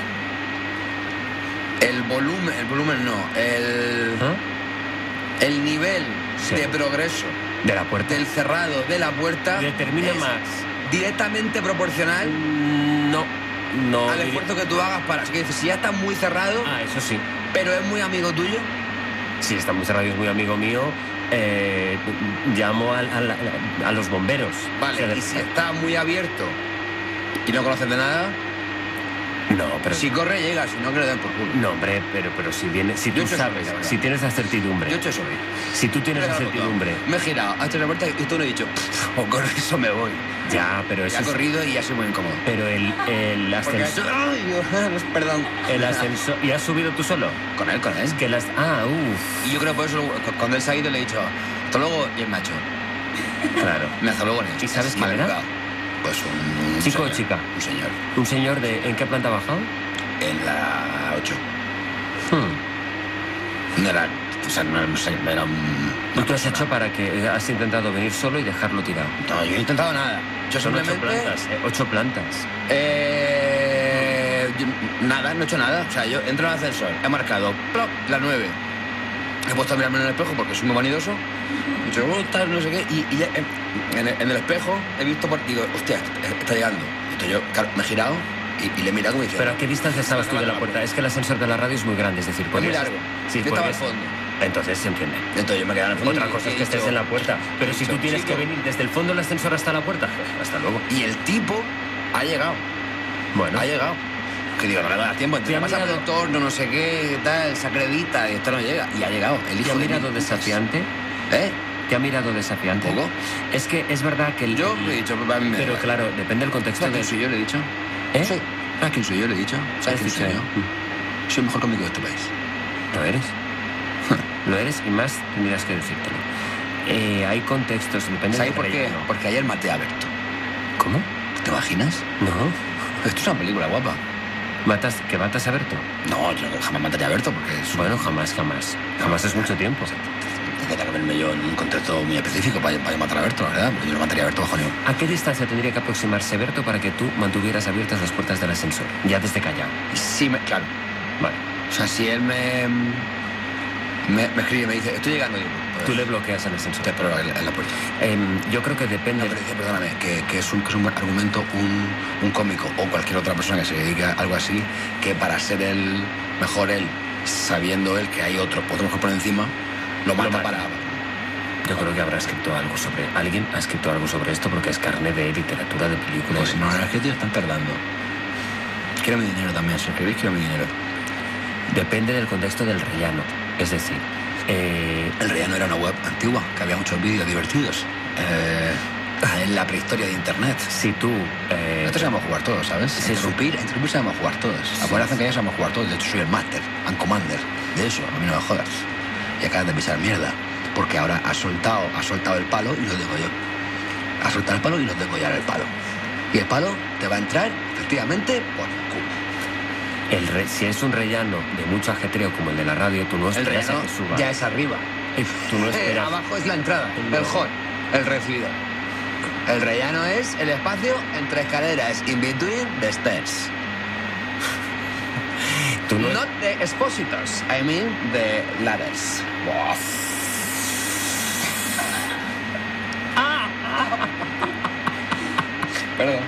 El volumen... El volumen no. El... ¿Ah? El nivel sí. de progreso... De la puerta. Del cerrado de la puerta... Determina más... Directamente proporcional... Mm, no. No. Al esfuerzo que tú hagas para... Es que si ya está muy cerrado... Ah, eso sí. Pero es muy amigo tuyo... Si está muy cerrado y es muy amigo mío... Eh, llamo a, a, a los bomberos. Vale, o sea, y si está muy abierto y no conoces de nada, no, pero si corre llega, si no que le den por culo. No, hombre, pero pero si viene, si tú sabes, eso, si tienes la certidumbre. Yo he hecho eso. Si tú tienes la certidumbre. Me he girado, ha hecho la puerta y tú no he dicho, o corre eso me voy. Ya, pero eso ya ha corrido y ya soy muy incómodo. Pero el, el ascensor. Ay, perdón. El ascensor. ¿Y has subido tú solo? Con él, con él. Es que las. Ah, uff. Y yo creo por eso cuando él se ha ido le he dicho, hasta luego, y el macho. Claro. Me hace luego en ¿Y sabes quién era? Pues un, un ¿Chico señor, o chica? Un señor. ¿Un señor de. ¿En qué planta ha bajado? En la ocho. Hmm. No era. O sea, no, no sé, era un. ¿Tú te has hecho para que has intentado venir solo y dejarlo tirado? No, yo no he intentado nada. Yo Son simplemente. Ocho plantas. Eh, ocho plantas. Eh. Yo, nada, no he hecho nada. O sea, yo entro en el ascensor, he marcado plop, la nueve. He puesto a mirarme en el espejo porque soy muy vanidoso. He dicho, oh, tal, no sé qué. Y, y ya, en, el, en el espejo he visto por. Digo, hostia, está llegando. Entonces yo, claro, me he girado y, y le he mirado como diciendo. ¿Pero a qué distancia estabas tú de la puerta? Es que el ascensor de la radio es muy grande, es decir, es muy largo. Sí, yo estaba al fondo. Entonces se entiende. Entonces yo me quedé en el fondo. Otra cosa es que estés en la puerta. Pero si tú tienes que venir desde el fondo del ascensor hasta la puerta, hasta luego. Y el tipo ha llegado. Bueno. Ha llegado. Que digo, no le va a dar tiempo. Entonces pasa por el torno, no sé qué, tal, se acredita y esto no llega. Y ha llegado. El hijo ¿Te ha mirado desafiante? ¿Eh? ¿Te ha mirado desafiante? ¿Poco? Es que es verdad que el... Yo le he dicho, a mí me Pero claro, depende del contexto ¿Sabes de... quién soy yo? Le he dicho. ¿Eh? Sí. ¿Sabes quién soy yo? Le he dicho. ¿Sabes quién soy yo? Mm. Soy el mejor cómico de este país. ¿Lo eres? Lo eres y más tendrías que decírtelo. Eh, hay contextos, depende ¿Sabes del por qué? relleno. Porque ayer maté a Berto. ¿Cómo? ¿Te imaginas? No. Esto es una película guapa. ¿Matas, ¿Que matas a Berto? No, yo jamás mataría a Berto porque es... Bueno, jamás, jamás. Jamás es mucho tiempo. Tendría que verme yo en un contexto muy específico para, para matar a Berto, la verdad. Porque yo no mataría a Berto bajo ningún... ¿A qué distancia tendría que aproximarse Berto para que tú mantuvieras abiertas las puertas del ascensor? Ya desde callado. Sí, me, claro. Vale. O sea, si él me... Me, me escribe y me dice, estoy llegando. Digo, pues, tú le bloqueas el ascensor. Te espero en, en la puerta. Eh, yo creo que depende... No, pero dice, perdóname, que, que, es un, que es un argumento, un, un cómico o cualquier otra persona que se dedique a algo así, que para ser el mejor él, sabiendo él que hay otro, otro mejor por encima, lo mata, lo mata. para... Yo creo que habrá escrito algo sobre... Alguien ha escrito algo sobre esto porque es carne de literatura, de películas. Pues no, la verdad es que tío, están tardando. Quiero mi dinero también, si escribís, quiero mi dinero. Depende del contexto del rellano. Es decir, eh... el rellano era una web antigua, que había muchos vídeos divertidos. Eh, en la prehistoria de internet. Si tú... Eh... Esto se llama jugar todos, ¿sabes? Sí, interrumpir, sí. interrumpir se llama jugar todos. Sí, a poder hacer que ya se llama jugar todos. De hecho, soy el máster, and commander de eso. A mí no me jodas. Y acabas de pisar mierda. Porque ahora has soltado, has soltado el palo y lo tengo yo. Has soltado el palo y lo tengo ya en el palo. Y el palo te va a entrar, efectivamente, por el culo. El re, si es un rellano de mucho ajetreo como el de la radio, tú no esperas el rellano a que suba. Ya es arriba. Eh, tú no esperas. Eh, abajo es la entrada, el, el hall, el recibidor. El rellano es el espacio entre escaleras, in between the stairs. Tú no... Not the expositors, I mean the ladders. Wow. Perdón.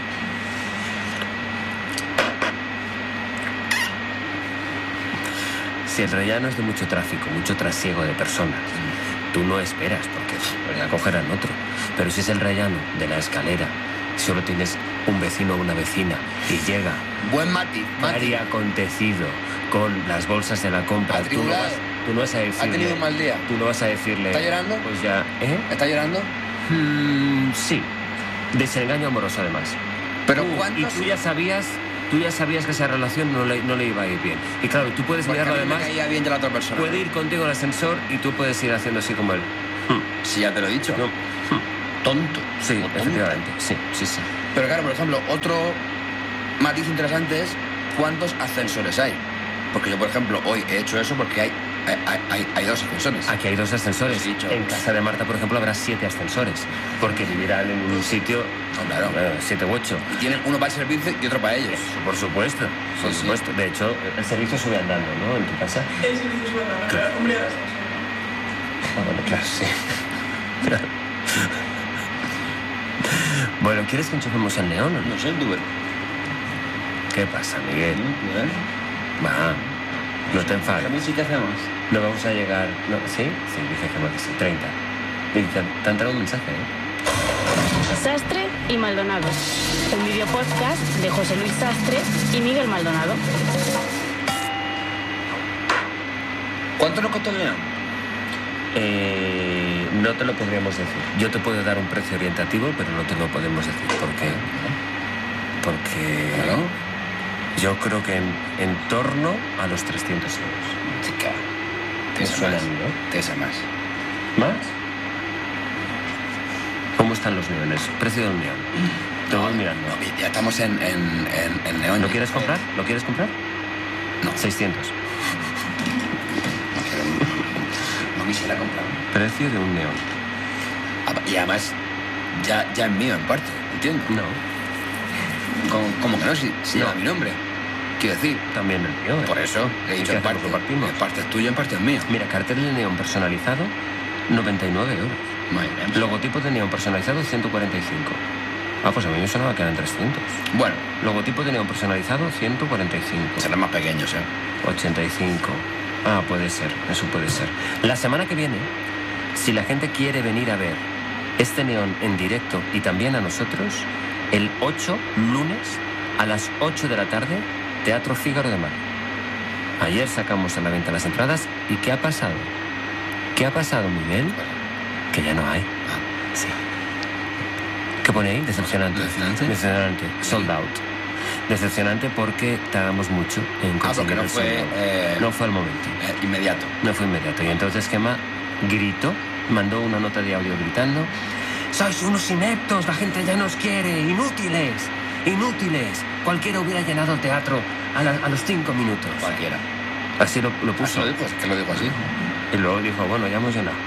Si el rellano es de mucho tráfico, mucho trasiego de personas, tú no esperas porque ya cogerán otro. Pero si es el rellano de la escalera, solo tienes un vecino o una vecina y llega... Buen matiz, matiz. acontecido con las bolsas de la compra. Tú no, vas, tú no vas a decirle... ¿Ha tenido un mal día? Tú no vas a decirle... ¿Está llorando? Pues ya... ¿Eh? ¿Está llorando? Mm, sí. Desengaño amoroso, además. Pero tú, ¿cuántos? Y tú ya sabías... Tú ya sabías que esa relación no le, no le iba a ir bien. Y claro, tú puedes Porque mirarlo a mí además... me caía bien ya la otra persona. Puede ir contigo al ascensor y tú puedes ir haciendo así como él. Si ya te lo he dicho. No. Tonto. Sí, tonto. efectivamente. Sí, sí, sí. Pero claro, por ejemplo, otro matiz interesante es cuántos ascensores hay. Porque yo, por ejemplo, hoy he hecho eso porque hay Hay, hay, hay dos ascensores. Aquí hay dos ascensores. Sí, en casa de Marta, por ejemplo, habrá siete ascensores. Porque vivirán en un sitio... No, claro. Eh, siete u ocho. Y tienen uno para el servicio y otro para ellos. Eso, por supuesto. Por Sí, supuesto. sí. De hecho, el servicio sube andando, ¿no? En tu casa. El servicio sube andando. Claro. Hombre, ahora estamos. Ah, bueno, claro, sí. Bueno, ¿quieres que enchufemos el neón o no? No sé, tú, pero... ¿Qué pasa, Miguel? ¿Eh? Va, no te enfades. ¿Qué música hacemos? No vamos a llegar... No, ¿sí? Sí, dice que sí, treinta. Y te, te ha entrado un mensaje, ¿eh? Sastre y Maldonado. Un video podcast de José Luis Sastre y Miguel Maldonado. ¿Cuánto nos costó el neón? Eh, no te lo podríamos decir. Yo te puedo dar un precio orientativo, pero no te lo podemos decir. ¿Por qué? Porque... ¿Claro? Yo creo que en, en torno a los trescientos euros. Chica, te Me esa suena más. a mí, ¿no? Te esa más. ¿Más? ¿Cómo están los neones? Precio del neón. Te voy mirando. No, ya estamos en, en, en, en neón. ¿Lo quieres comprar? ¿Lo quieres comprar? No. seiscientos. No quisiera comprar. Precio de un neón. Y además, ya, ya es mío en parte, ¿entiendes? No. ¿Cómo, cómo que no? Si, si No. lleva mi nombre. Quiero decir. También el mío. ¿eh? Por eso, he ¿Y dicho qué en hacemos? parte. ¿Lo partimos? En parte es tuyo, en parte es mío. Mira, cartel de neón personalizado, noventa y nueve euros. Muy bien. Logotipo de neón personalizado, ciento cuarenta y cinco. Ah, pues a mí me sonaba que eran trescientos. Bueno, Logotipo de neón personalizado, ciento cuarenta y cinco. serán más pequeños, ¿eh? ochenta y cinco. Ah, puede ser, eso puede ser. La semana que viene, si la gente quiere venir a ver este neón en directo y también a nosotros, el ocho, lunes, a las ocho de la tarde, Teatro Fígaro de Madrid. Ayer sacamos a la venta las entradas. ¿Y qué ha pasado? ¿Qué ha pasado, Miguel? Que ya no hay. Sí. ¿Qué pone ahí? Decepcionante. ¿Decepcionante? Decepcionante. Sold out. Decepcionante porque tardamos mucho en Ah, porque conseguir no el fue, sold out. eh, No fue al momento. eh, inmediato. No fue inmediato. Y entonces Gemma gritó, mandó una nota de audio gritando: ¡sois unos ineptos! ¡La gente ya nos quiere! ¡Inútiles! ¡Inútiles! Cualquiera hubiera llenado el teatro a, la- a los cinco minutos. Cualquiera. Así lo, lo ¿Así puso. lo dijo? Es que lo dijo así. Y luego dijo, bueno, ya hemos llenado.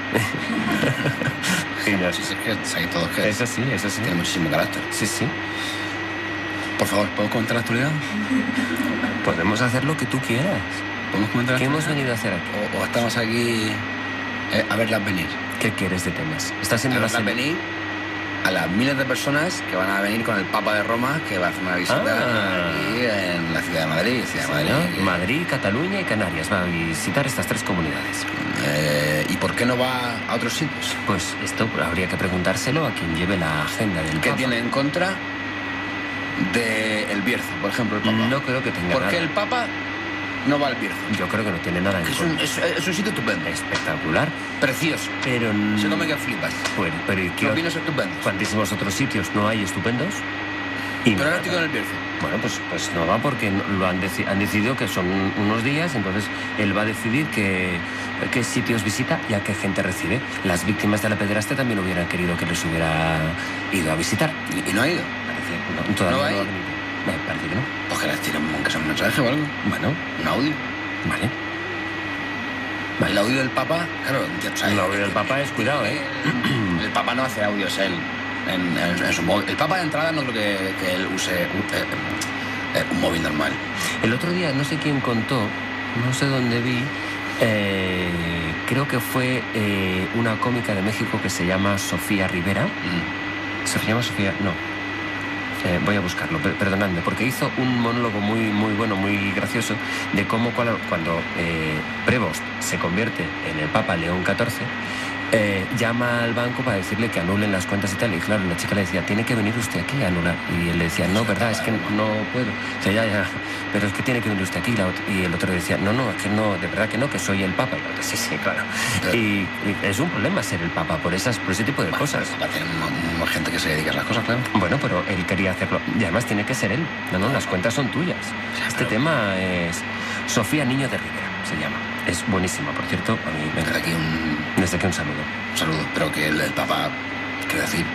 Y ya Sí, está. sí, es que sabéis todos que Eso sí, eso sí. tiene muchísimo carácter. Sí, sí. Por favor, ¿puedo comentar la actualidad? Podemos hacer lo que tú quieras. ¿Podemos comentar la ¿Qué hemos actualidad? venido a hacer aquí? O, o estamos aquí eh, a verlas venir. ¿Qué quieres de temas? Está A siendo la verlas semana. venir a las miles de personas que van a venir con el Papa de Roma, que va a hacer una visita Ah. aquí en la ciudad de Madrid. Ciudad de Madrid. ¿No? Madrid, Cataluña y Canarias. Va a visitar estas tres comunidades. Eh, ¿Y por qué no va a otros sitios? Pues esto habría que preguntárselo a quien lleve la agenda del ¿Qué Papa. tiene en contra del Bierzo, por ejemplo, el Papa? No creo que tenga ¿Por nada. qué el Papa no va al Bierzo? Yo creo que no tiene nada en Es un, contra. es, es un sitio estupendo, Espectacular. precioso. Pero... Se come que flipas. Bueno, pero ¿y qué Los ot- vinos estupendos. cuantísimos otros sitios no hay estupendos? Y Pero ahora nada. estoy con el Bierzo. Bueno, pues, pues no va porque no- lo han, deci- han decidido que son unos días, entonces él va a decidir qué, qué sitios visita y a qué gente recibe. Las víctimas de la pederastia también hubieran querido que les hubiera ido a visitar. ¿Y, y no ha ido? Parece, no, todavía ¿No no, va a ha ir? venido. Me parece que no. Pues que les tiren aunque sea un mensaje o algo. Bueno, Un audio. vale. El audio del Papa, claro, ya, o sea, El audio del Papa es cuidado, ¿eh? El, el Papa no hace audios él en, en- en su móvil. El Papa de entrada no creo que, que él use un, eh, eh, un móvil normal. El otro día, no sé quién contó, no sé dónde vi, eh, creo que fue eh, una cómica de México que se llama Sofía Rivera. Mm. ¿Se llama Sofía? No. Eh, voy a buscarlo, per- perdonadme, porque hizo un monólogo muy, muy bueno, muy gracioso, de cómo cuando, cuando eh, Prevost se convierte en el Papa León catorce, eh, llama al banco para decirle que anulen las cuentas y tal. Y claro, la chica le decía, tiene que venir usted aquí a anular. Y él le decía, no, verdad, es que no puedo. O sea, ya, ya, pero es que tiene que venir usted aquí. La ot- Y el otro le decía, no, no, es que no, de verdad que no, que soy el Papa. Y el otro, sí, sí, claro. Y, y es un problema ser el Papa por, esas, por ese tipo de Bueno, cosas. el Papa tiene mu- mu- gente que se dedica a esas cosas, claro. Bueno, pero él quería hacerlo. Y además tiene que ser él. No, no, las cuentas son tuyas. Este tema es Sofía Niño de Rivera, se llama. Es buenísima, por cierto. A mí me Desde encanta. aquí un, Desde aquí un saludo. un saludo. Pero que el, el Papa, quiero decir,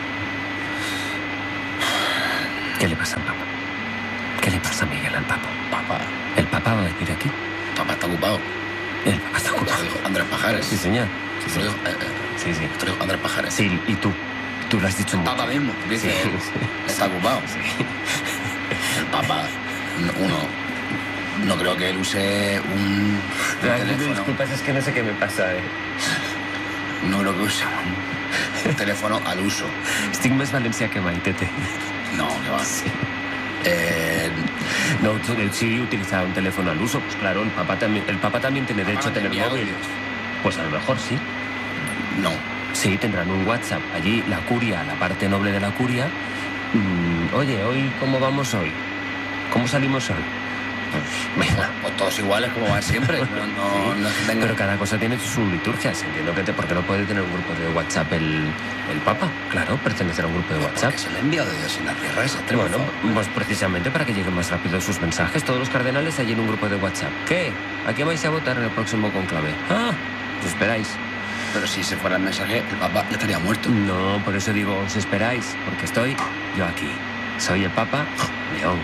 ¿Qué le pasa al Papa? ¿Qué le pasa, Miguel, al Papa? Papa, ¿El Papa va a venir aquí? Papa está ocupado. El papá está ocupado. Dijo Andrés Pajares. Sí, señor. Sí, sí. Dijo, eh, eh, sí, sí. Dijo Andrés Pajares. Sí, y tú. Tú lo has dicho el mucho. Papa mismo, dice, sí, él, sí. está ocupado. Sí. El Papa, uno, no creo que él use un, un teléfono. Disculpas, es que no sé qué me pasa, eh. No creo que use un, un teléfono al uso. Estic més valencià que mai, tete. No, que va. Sí. Eh, no, él sí utilizaba un teléfono al uso, pues claro, el Papa también, el Papa también tiene derecho a tener móvil. Pues a lo mejor sí. No. Sí, tendrán un WhatsApp. Allí la curia, la parte noble de la curia. Mmm, oye, hoy, ¿cómo vamos hoy? ¿Cómo salimos hoy? Pues, bueno, pues todos iguales como van siempre. No, no, sí, no tengan... Pero cada cosa tiene sus liturgias. Entiendo que te, porque no puede tener un grupo de WhatsApp el, el Papa. Claro, pertenecer a un grupo de pero WhatsApp. Porque se le ha enviado de Dios en la tierra ese extremo. Bueno, pues precisamente para que lleguen más rápido sus mensajes. Todos los cardenales allí en un grupo de WhatsApp. ¿Qué? ¿A qué vais a votar en el próximo conclave? Ah, os esperáis. Pero si se fuera el mensaje, el Papa ya estaría muerto. No, por eso digo, os esperáis, porque estoy yo aquí. Soy el Papa León.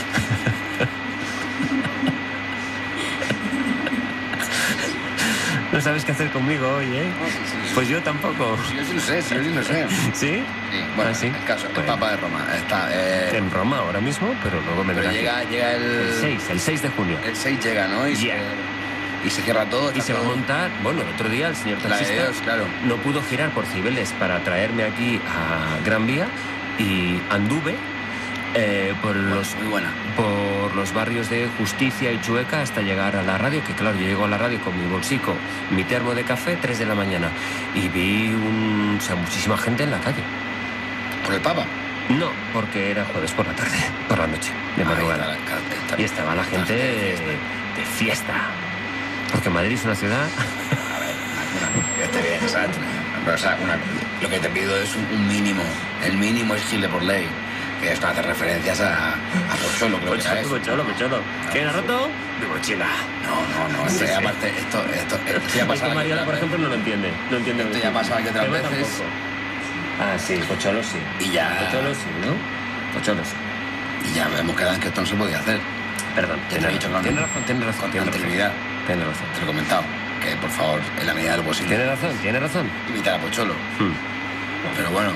No sabes qué hacer conmigo hoy, ¿eh? No, sí, sí, sí. Pues yo tampoco. Pues yo sí lo sé, sí, yo sí lo sé. ¿Sí? Sí, bueno, ¿Ah, sí? el caso, el Bueno. Papa de Roma está... Eh, En Roma ahora mismo, pero luego me pero verás. llega, llega el... El seis, el seis de junio. El seis llega, ¿no? Y, Yeah. se, y se cierra todo. Y está se va a todo- montar, bueno, el otro día el señor La de taxista Dios, claro. no pudo girar por Cibeles para traerme aquí a Gran Vía y anduve eh, por, los, Muy buena. por los barrios de Justicia y Chueca hasta llegar a la radio, que claro, yo llego a la radio con mi bolsico, mi termo de café, tres de la mañana, y vi un, o sea, muchísima gente en la calle. ¿Por el Papa? No, porque era jueves por la tarde, por la noche, de Ahí madrugada. está la- está- Y estaba la gente de de fiesta. fiesta. Porque Madrid es una ciudad... A ver, una, esté bien, exacto. Pero, o sea, una- lo que te pido es un, un mínimo. El mínimo es Gile por ley. Que es para hacer referencias a, a Pocholo, creo que era eso. Pocholo, Pocholo. ¿Quién ha roto? Mi mochila. No, no, no. Esto Sí, ya sí. aparte, esto, esto, esto ya Es pasa. que Mariola, por ejemplo, no lo entiende. No entiende. Esto ya pasa que otras Gemma veces. tampoco. Ah, sí, Pocholo sí. Y ya. Pocholo sí, ¿no? Pocholo sí. Y ya hemos quedado en que esto no se podía hacer. Perdón, Ya te tiene he dicho razón, con- tiene razón, tiene razón, Con tiene razón. anterioridad. Tiene razón. Te lo he comentado. Que por favor, en la medida de lo posible. Tiene razón, tiene razón. Imitar a Pocholo. Hmm. Pero bueno,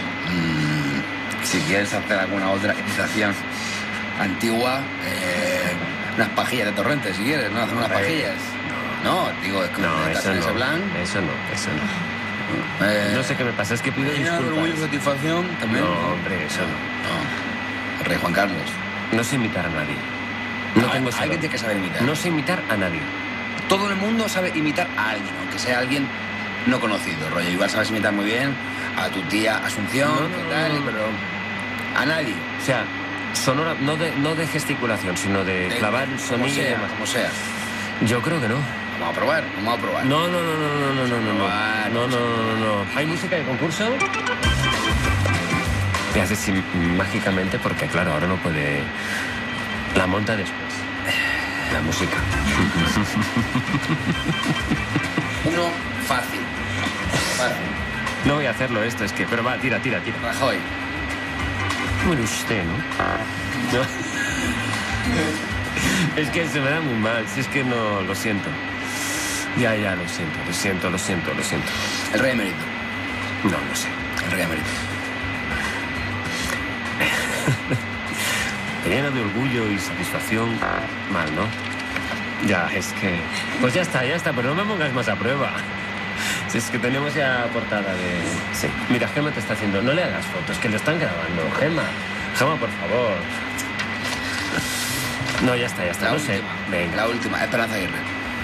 mmm, si quieres hacer alguna otra imitación antigua, eh, unas pajillas de Torrente, si quieres, ¿no? Hacer unas pajillas. No, digo, es como No, de eso Casa de ese no. plan. Eso no, eso no. Eh, No sé qué me pasa, es que pido Reina de Orgullo y disculpas. Satisfacción también. No, hombre, eso no. No. El rey Juan Carlos. No sé imitar a nadie. No Ah, tengo ese alguien don. tiene que saber imitar. No sé imitar a nadie. Todo el mundo sabe imitar a alguien, aunque sea alguien no conocido. Rollo, igual sabes imitar muy bien a tu tía Asunción, No, no, ¿qué no, tal? no. Pero a nadie. O sea, sonora, no de, no de gesticulación, sino de De- clavar el como sonido y sea, demás. como sea. Yo creo que no. Vamos a probar, vamos a probar. No, no, no, no, no, no, no, no, no. Probar, No, no, no, no, no. ¿Hay música de concurso? Te haces así mágicamente porque, claro, ahora no puede... La monta después. La música. Uno fácil. Fácil. No voy a hacerlo esto, es que... Pero va, tira, tira, tira. Rajoy. Bueno, usted, ¿no? No. Es que se me da muy mal, si es que no, lo siento. Ya, ya, lo siento, lo siento, lo siento, lo siento. El rey emérito. No, no sé. El rey emérito. Te llena de orgullo y satisfacción. Mal, ¿no? Ya, es que... Pues ya está, ya está, pero no me pongas más a prueba. Si es que tenemos ya portada de... Sí. Mira, Gemma te está haciendo... No le hagas fotos, que lo están grabando. Gemma, Gemma, por favor. No, ya está, ya está. La no última. sé. Venga. La última, Esperanza Aguirre.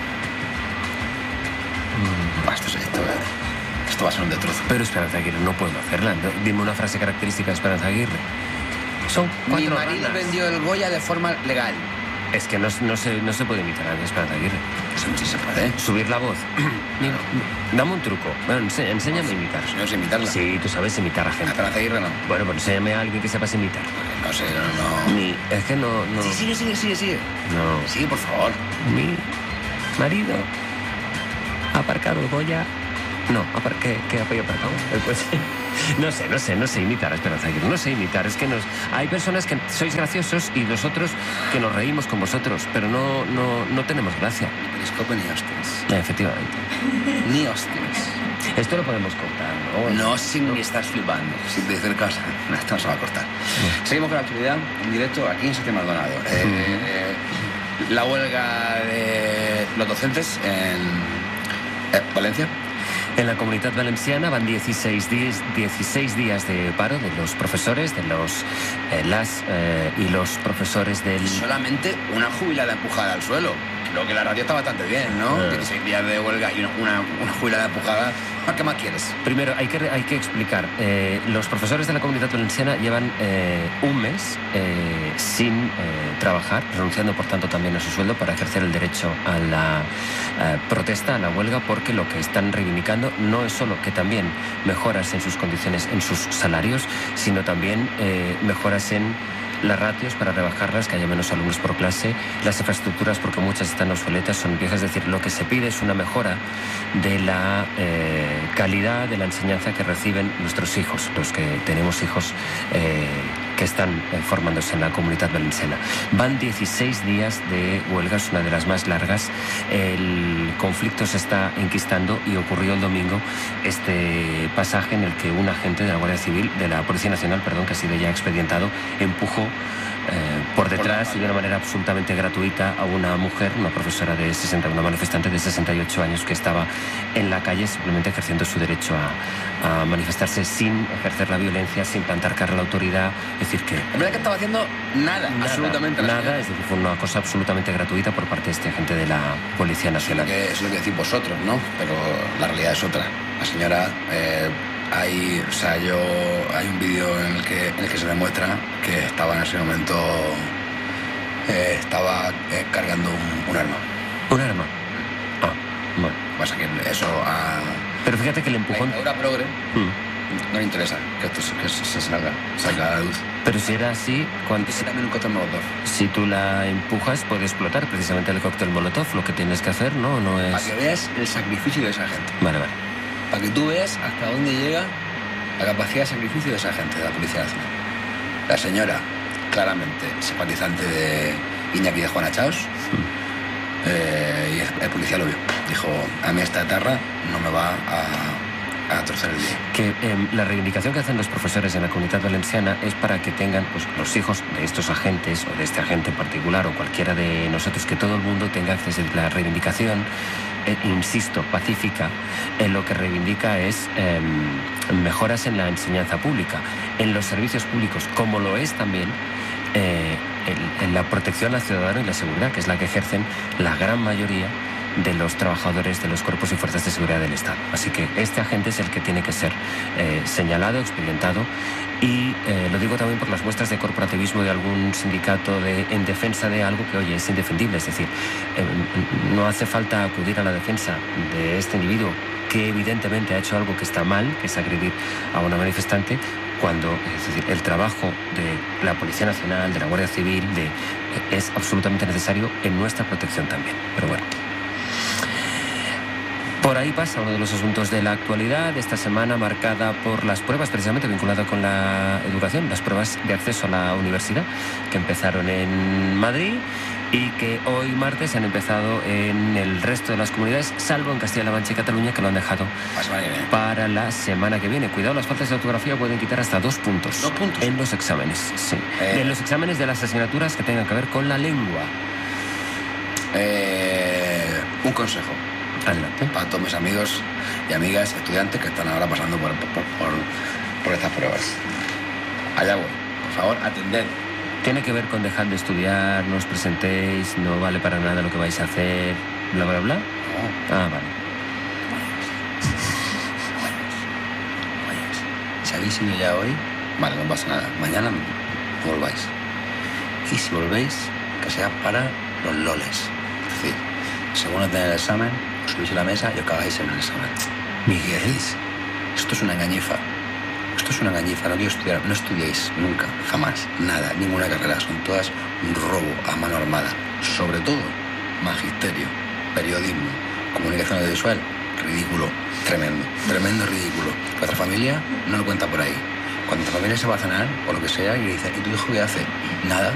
Mm. Ah, Esto, es- esto, esto va a ser un destrozo. Pero Esperanza Aguirre, no puedo hacerla. No, dime una frase característica de Esperanza Aguirre. Son Mi cuatro marido ranas. vendió el Goya de forma legal. Es que no, no, se, no se puede imitar a Esperanza Aguirre. Eso sí se puede. Subir la voz. Mira, dame un truco. Bueno, ense- enséñame a imitar. No sé imitarla. Sí, tú sabes imitar a A gente. Esperanza Aguirre no. Bueno, pues enséñame a alguien que sepas imitar. No sé, no, no. Mi, es que no, no. Sí, sigue, sigue, sigue, sigue. No. Sigue, por favor. Mi marido ha aparcado el Goya No, ¿qué, qué apoyo aparcado? El coche. No sé, no sé, no sé imitar, Esperanza Aguirre, no sé imitar. Es que nos, hay personas que sois graciosos y nosotros que nos reímos con vosotros, pero no, no, no tenemos gracia. Ni periscope ni hostias. Efectivamente. Ni hostias. Esto lo podemos cortar, ¿no? No, sin ni estás flipando, sin decir cosas. No, esto no se va a cortar. No. Seguimos con la actualidad en directo aquí en Sánchez Maldonado. Eh, eh, la huelga de los docentes en eh, Valencia. En la Comunitat Valenciana van dieciséis días, dieciséis días de paro de los profesores, de los eh, las eh, y los profesores del... Y solamente una jubilada empujada al suelo. Creo que la radio está bastante bien, ¿no? Eh. dieciséis días de huelga y una, una, una jubilada empujada. ¿Qué más quieres? Primero, hay que, hay que explicar. Eh, los profesores de la Comunitat Valenciana llevan eh, un mes eh, sin eh, trabajar, renunciando, por tanto, también a su sueldo para ejercer el derecho a la eh, protesta, a la huelga, porque lo que están reivindicando no es solo que también mejoras en sus condiciones, en sus salarios, sino también eh, mejoras en las ratios para rebajarlas, que haya menos alumnos por clase, las infraestructuras, porque muchas están obsoletas, son viejas. Es decir, lo que se pide es una mejora de la eh, calidad de la enseñanza que reciben nuestros hijos, los que tenemos hijos eh, que están eh, formándose en la Comunitat Valenciana. Van dieciséis días de huelga, es una de las más largas. El conflicto se está enquistando y ocurrió el domingo este pasaje en el que un agente de la Guardia Civil, de la Policía Nacional, perdón, que ha sido ya expedientado, empujó Eh, por detrás y de una manera absolutamente gratuita a una mujer, una profesora de sesenta, una manifestante de sesenta y ocho años que estaba en la calle simplemente ejerciendo su derecho a, a manifestarse sin ejercer la violencia, sin plantar cara a la autoridad. Es decir, que... Es verdad que estaba haciendo nada, nada absolutamente nada. Nada, es decir, fue una cosa absolutamente gratuita por parte de este agente de la Policía Nacional. Es lo que, es lo que decís vosotros, ¿no? Pero la realidad es otra. La señora... Eh... Hay, o sea, yo, hay un vídeo en el que en el que se demuestra que estaba en ese momento eh, estaba eh, cargando un, un arma. ¿Un arma? Ah, bueno. Pasa que eso a... Pero fíjate que el empujón... Ahora progre mm. no le interesa que esto que se salga, salga a la luz. Pero si era así, cuando... Si también un cóctel molotov. Si tú la empujas, puede explotar precisamente el cóctel molotov. Lo que tienes que hacer, ¿no? No es... Para que veas el sacrificio de esa gente. Vale, vale. Para que tú veas hasta dónde llega la capacidad de sacrificio de esa gente, de la Policía Nacional. La señora, claramente simpatizante de Iñaki de Juana Chaos, mm. eh, y el, el policía lo vio. Dijo, a mí esta etarra no me va a, a torcer el día. Que eh, la reivindicación que hacen los profesores en la Comunitat Valenciana es para que tengan pues, los hijos de estos agentes, o de este agente en particular, o cualquiera de nosotros, que todo el mundo tenga acceso a la reivindicación. Eh, insisto, pacífica, eh, lo que reivindica es eh, mejoras en la enseñanza pública, en los servicios públicos, como lo es también eh, en, en la protección al ciudadano y la seguridad, que es la que ejercen la gran mayoría de los trabajadores de los cuerpos y fuerzas de seguridad del Estado. Así que este agente es el que tiene que ser eh, señalado, expedientado, y eh, lo digo también por las muestras de corporativismo de algún sindicato de, en defensa de algo que, oye, es indefendible. Es decir, eh, no hace falta acudir a la defensa de este individuo que evidentemente ha hecho algo que está mal, que es agredir a una manifestante, cuando, es decir, el trabajo de la Policía Nacional, de la Guardia Civil, de, es absolutamente necesario en nuestra protección también. Pero bueno. Por ahí pasa uno de los asuntos de la actualidad de esta semana, marcada por las pruebas precisamente vinculadas con la educación, las pruebas de acceso a la universidad, que empezaron en Madrid y que hoy martes han empezado en el resto de las comunidades, salvo en Castilla-La Mancha y Cataluña, que lo han dejado para la semana que viene. Cuidado, las faltas de ortografía pueden quitar hasta dos puntos, ¿Dos puntos? en los exámenes. Sí. Eh. En los exámenes de las asignaturas que tengan que ver con la lengua. Eh, un consejo. Adelante. Para todos mis amigos y amigas, estudiantes que están ahora pasando por, por, por, por estas pruebas. Allá voy. Por favor, atended. Tiene que ver con dejar de estudiar, no os presentéis, no vale para nada lo que vais a hacer, bla, bla, bla. No. Ah, vale. Si habéis ido ya hoy, vale, no pasa nada. Mañana no volváis. Y si volvéis, que sea para los loles. Es decir, según no tener el examen, os subís a la mesa y os cagáis en el examen. Miguel, esto es una engañifa. Esto es una engañifa. No quiero estudiar. No estudiéis nunca, jamás, nada, ninguna carrera. Son todas un robo a mano armada. Sobre todo, magisterio, periodismo, comunicación audiovisual. ridículo, tremendo, tremendo ridículo. Nuestra familia no lo cuenta por ahí. Cuando tu familia se va a cenar, o lo que sea, y le dice, ¿y tu hijo qué hace? Nada.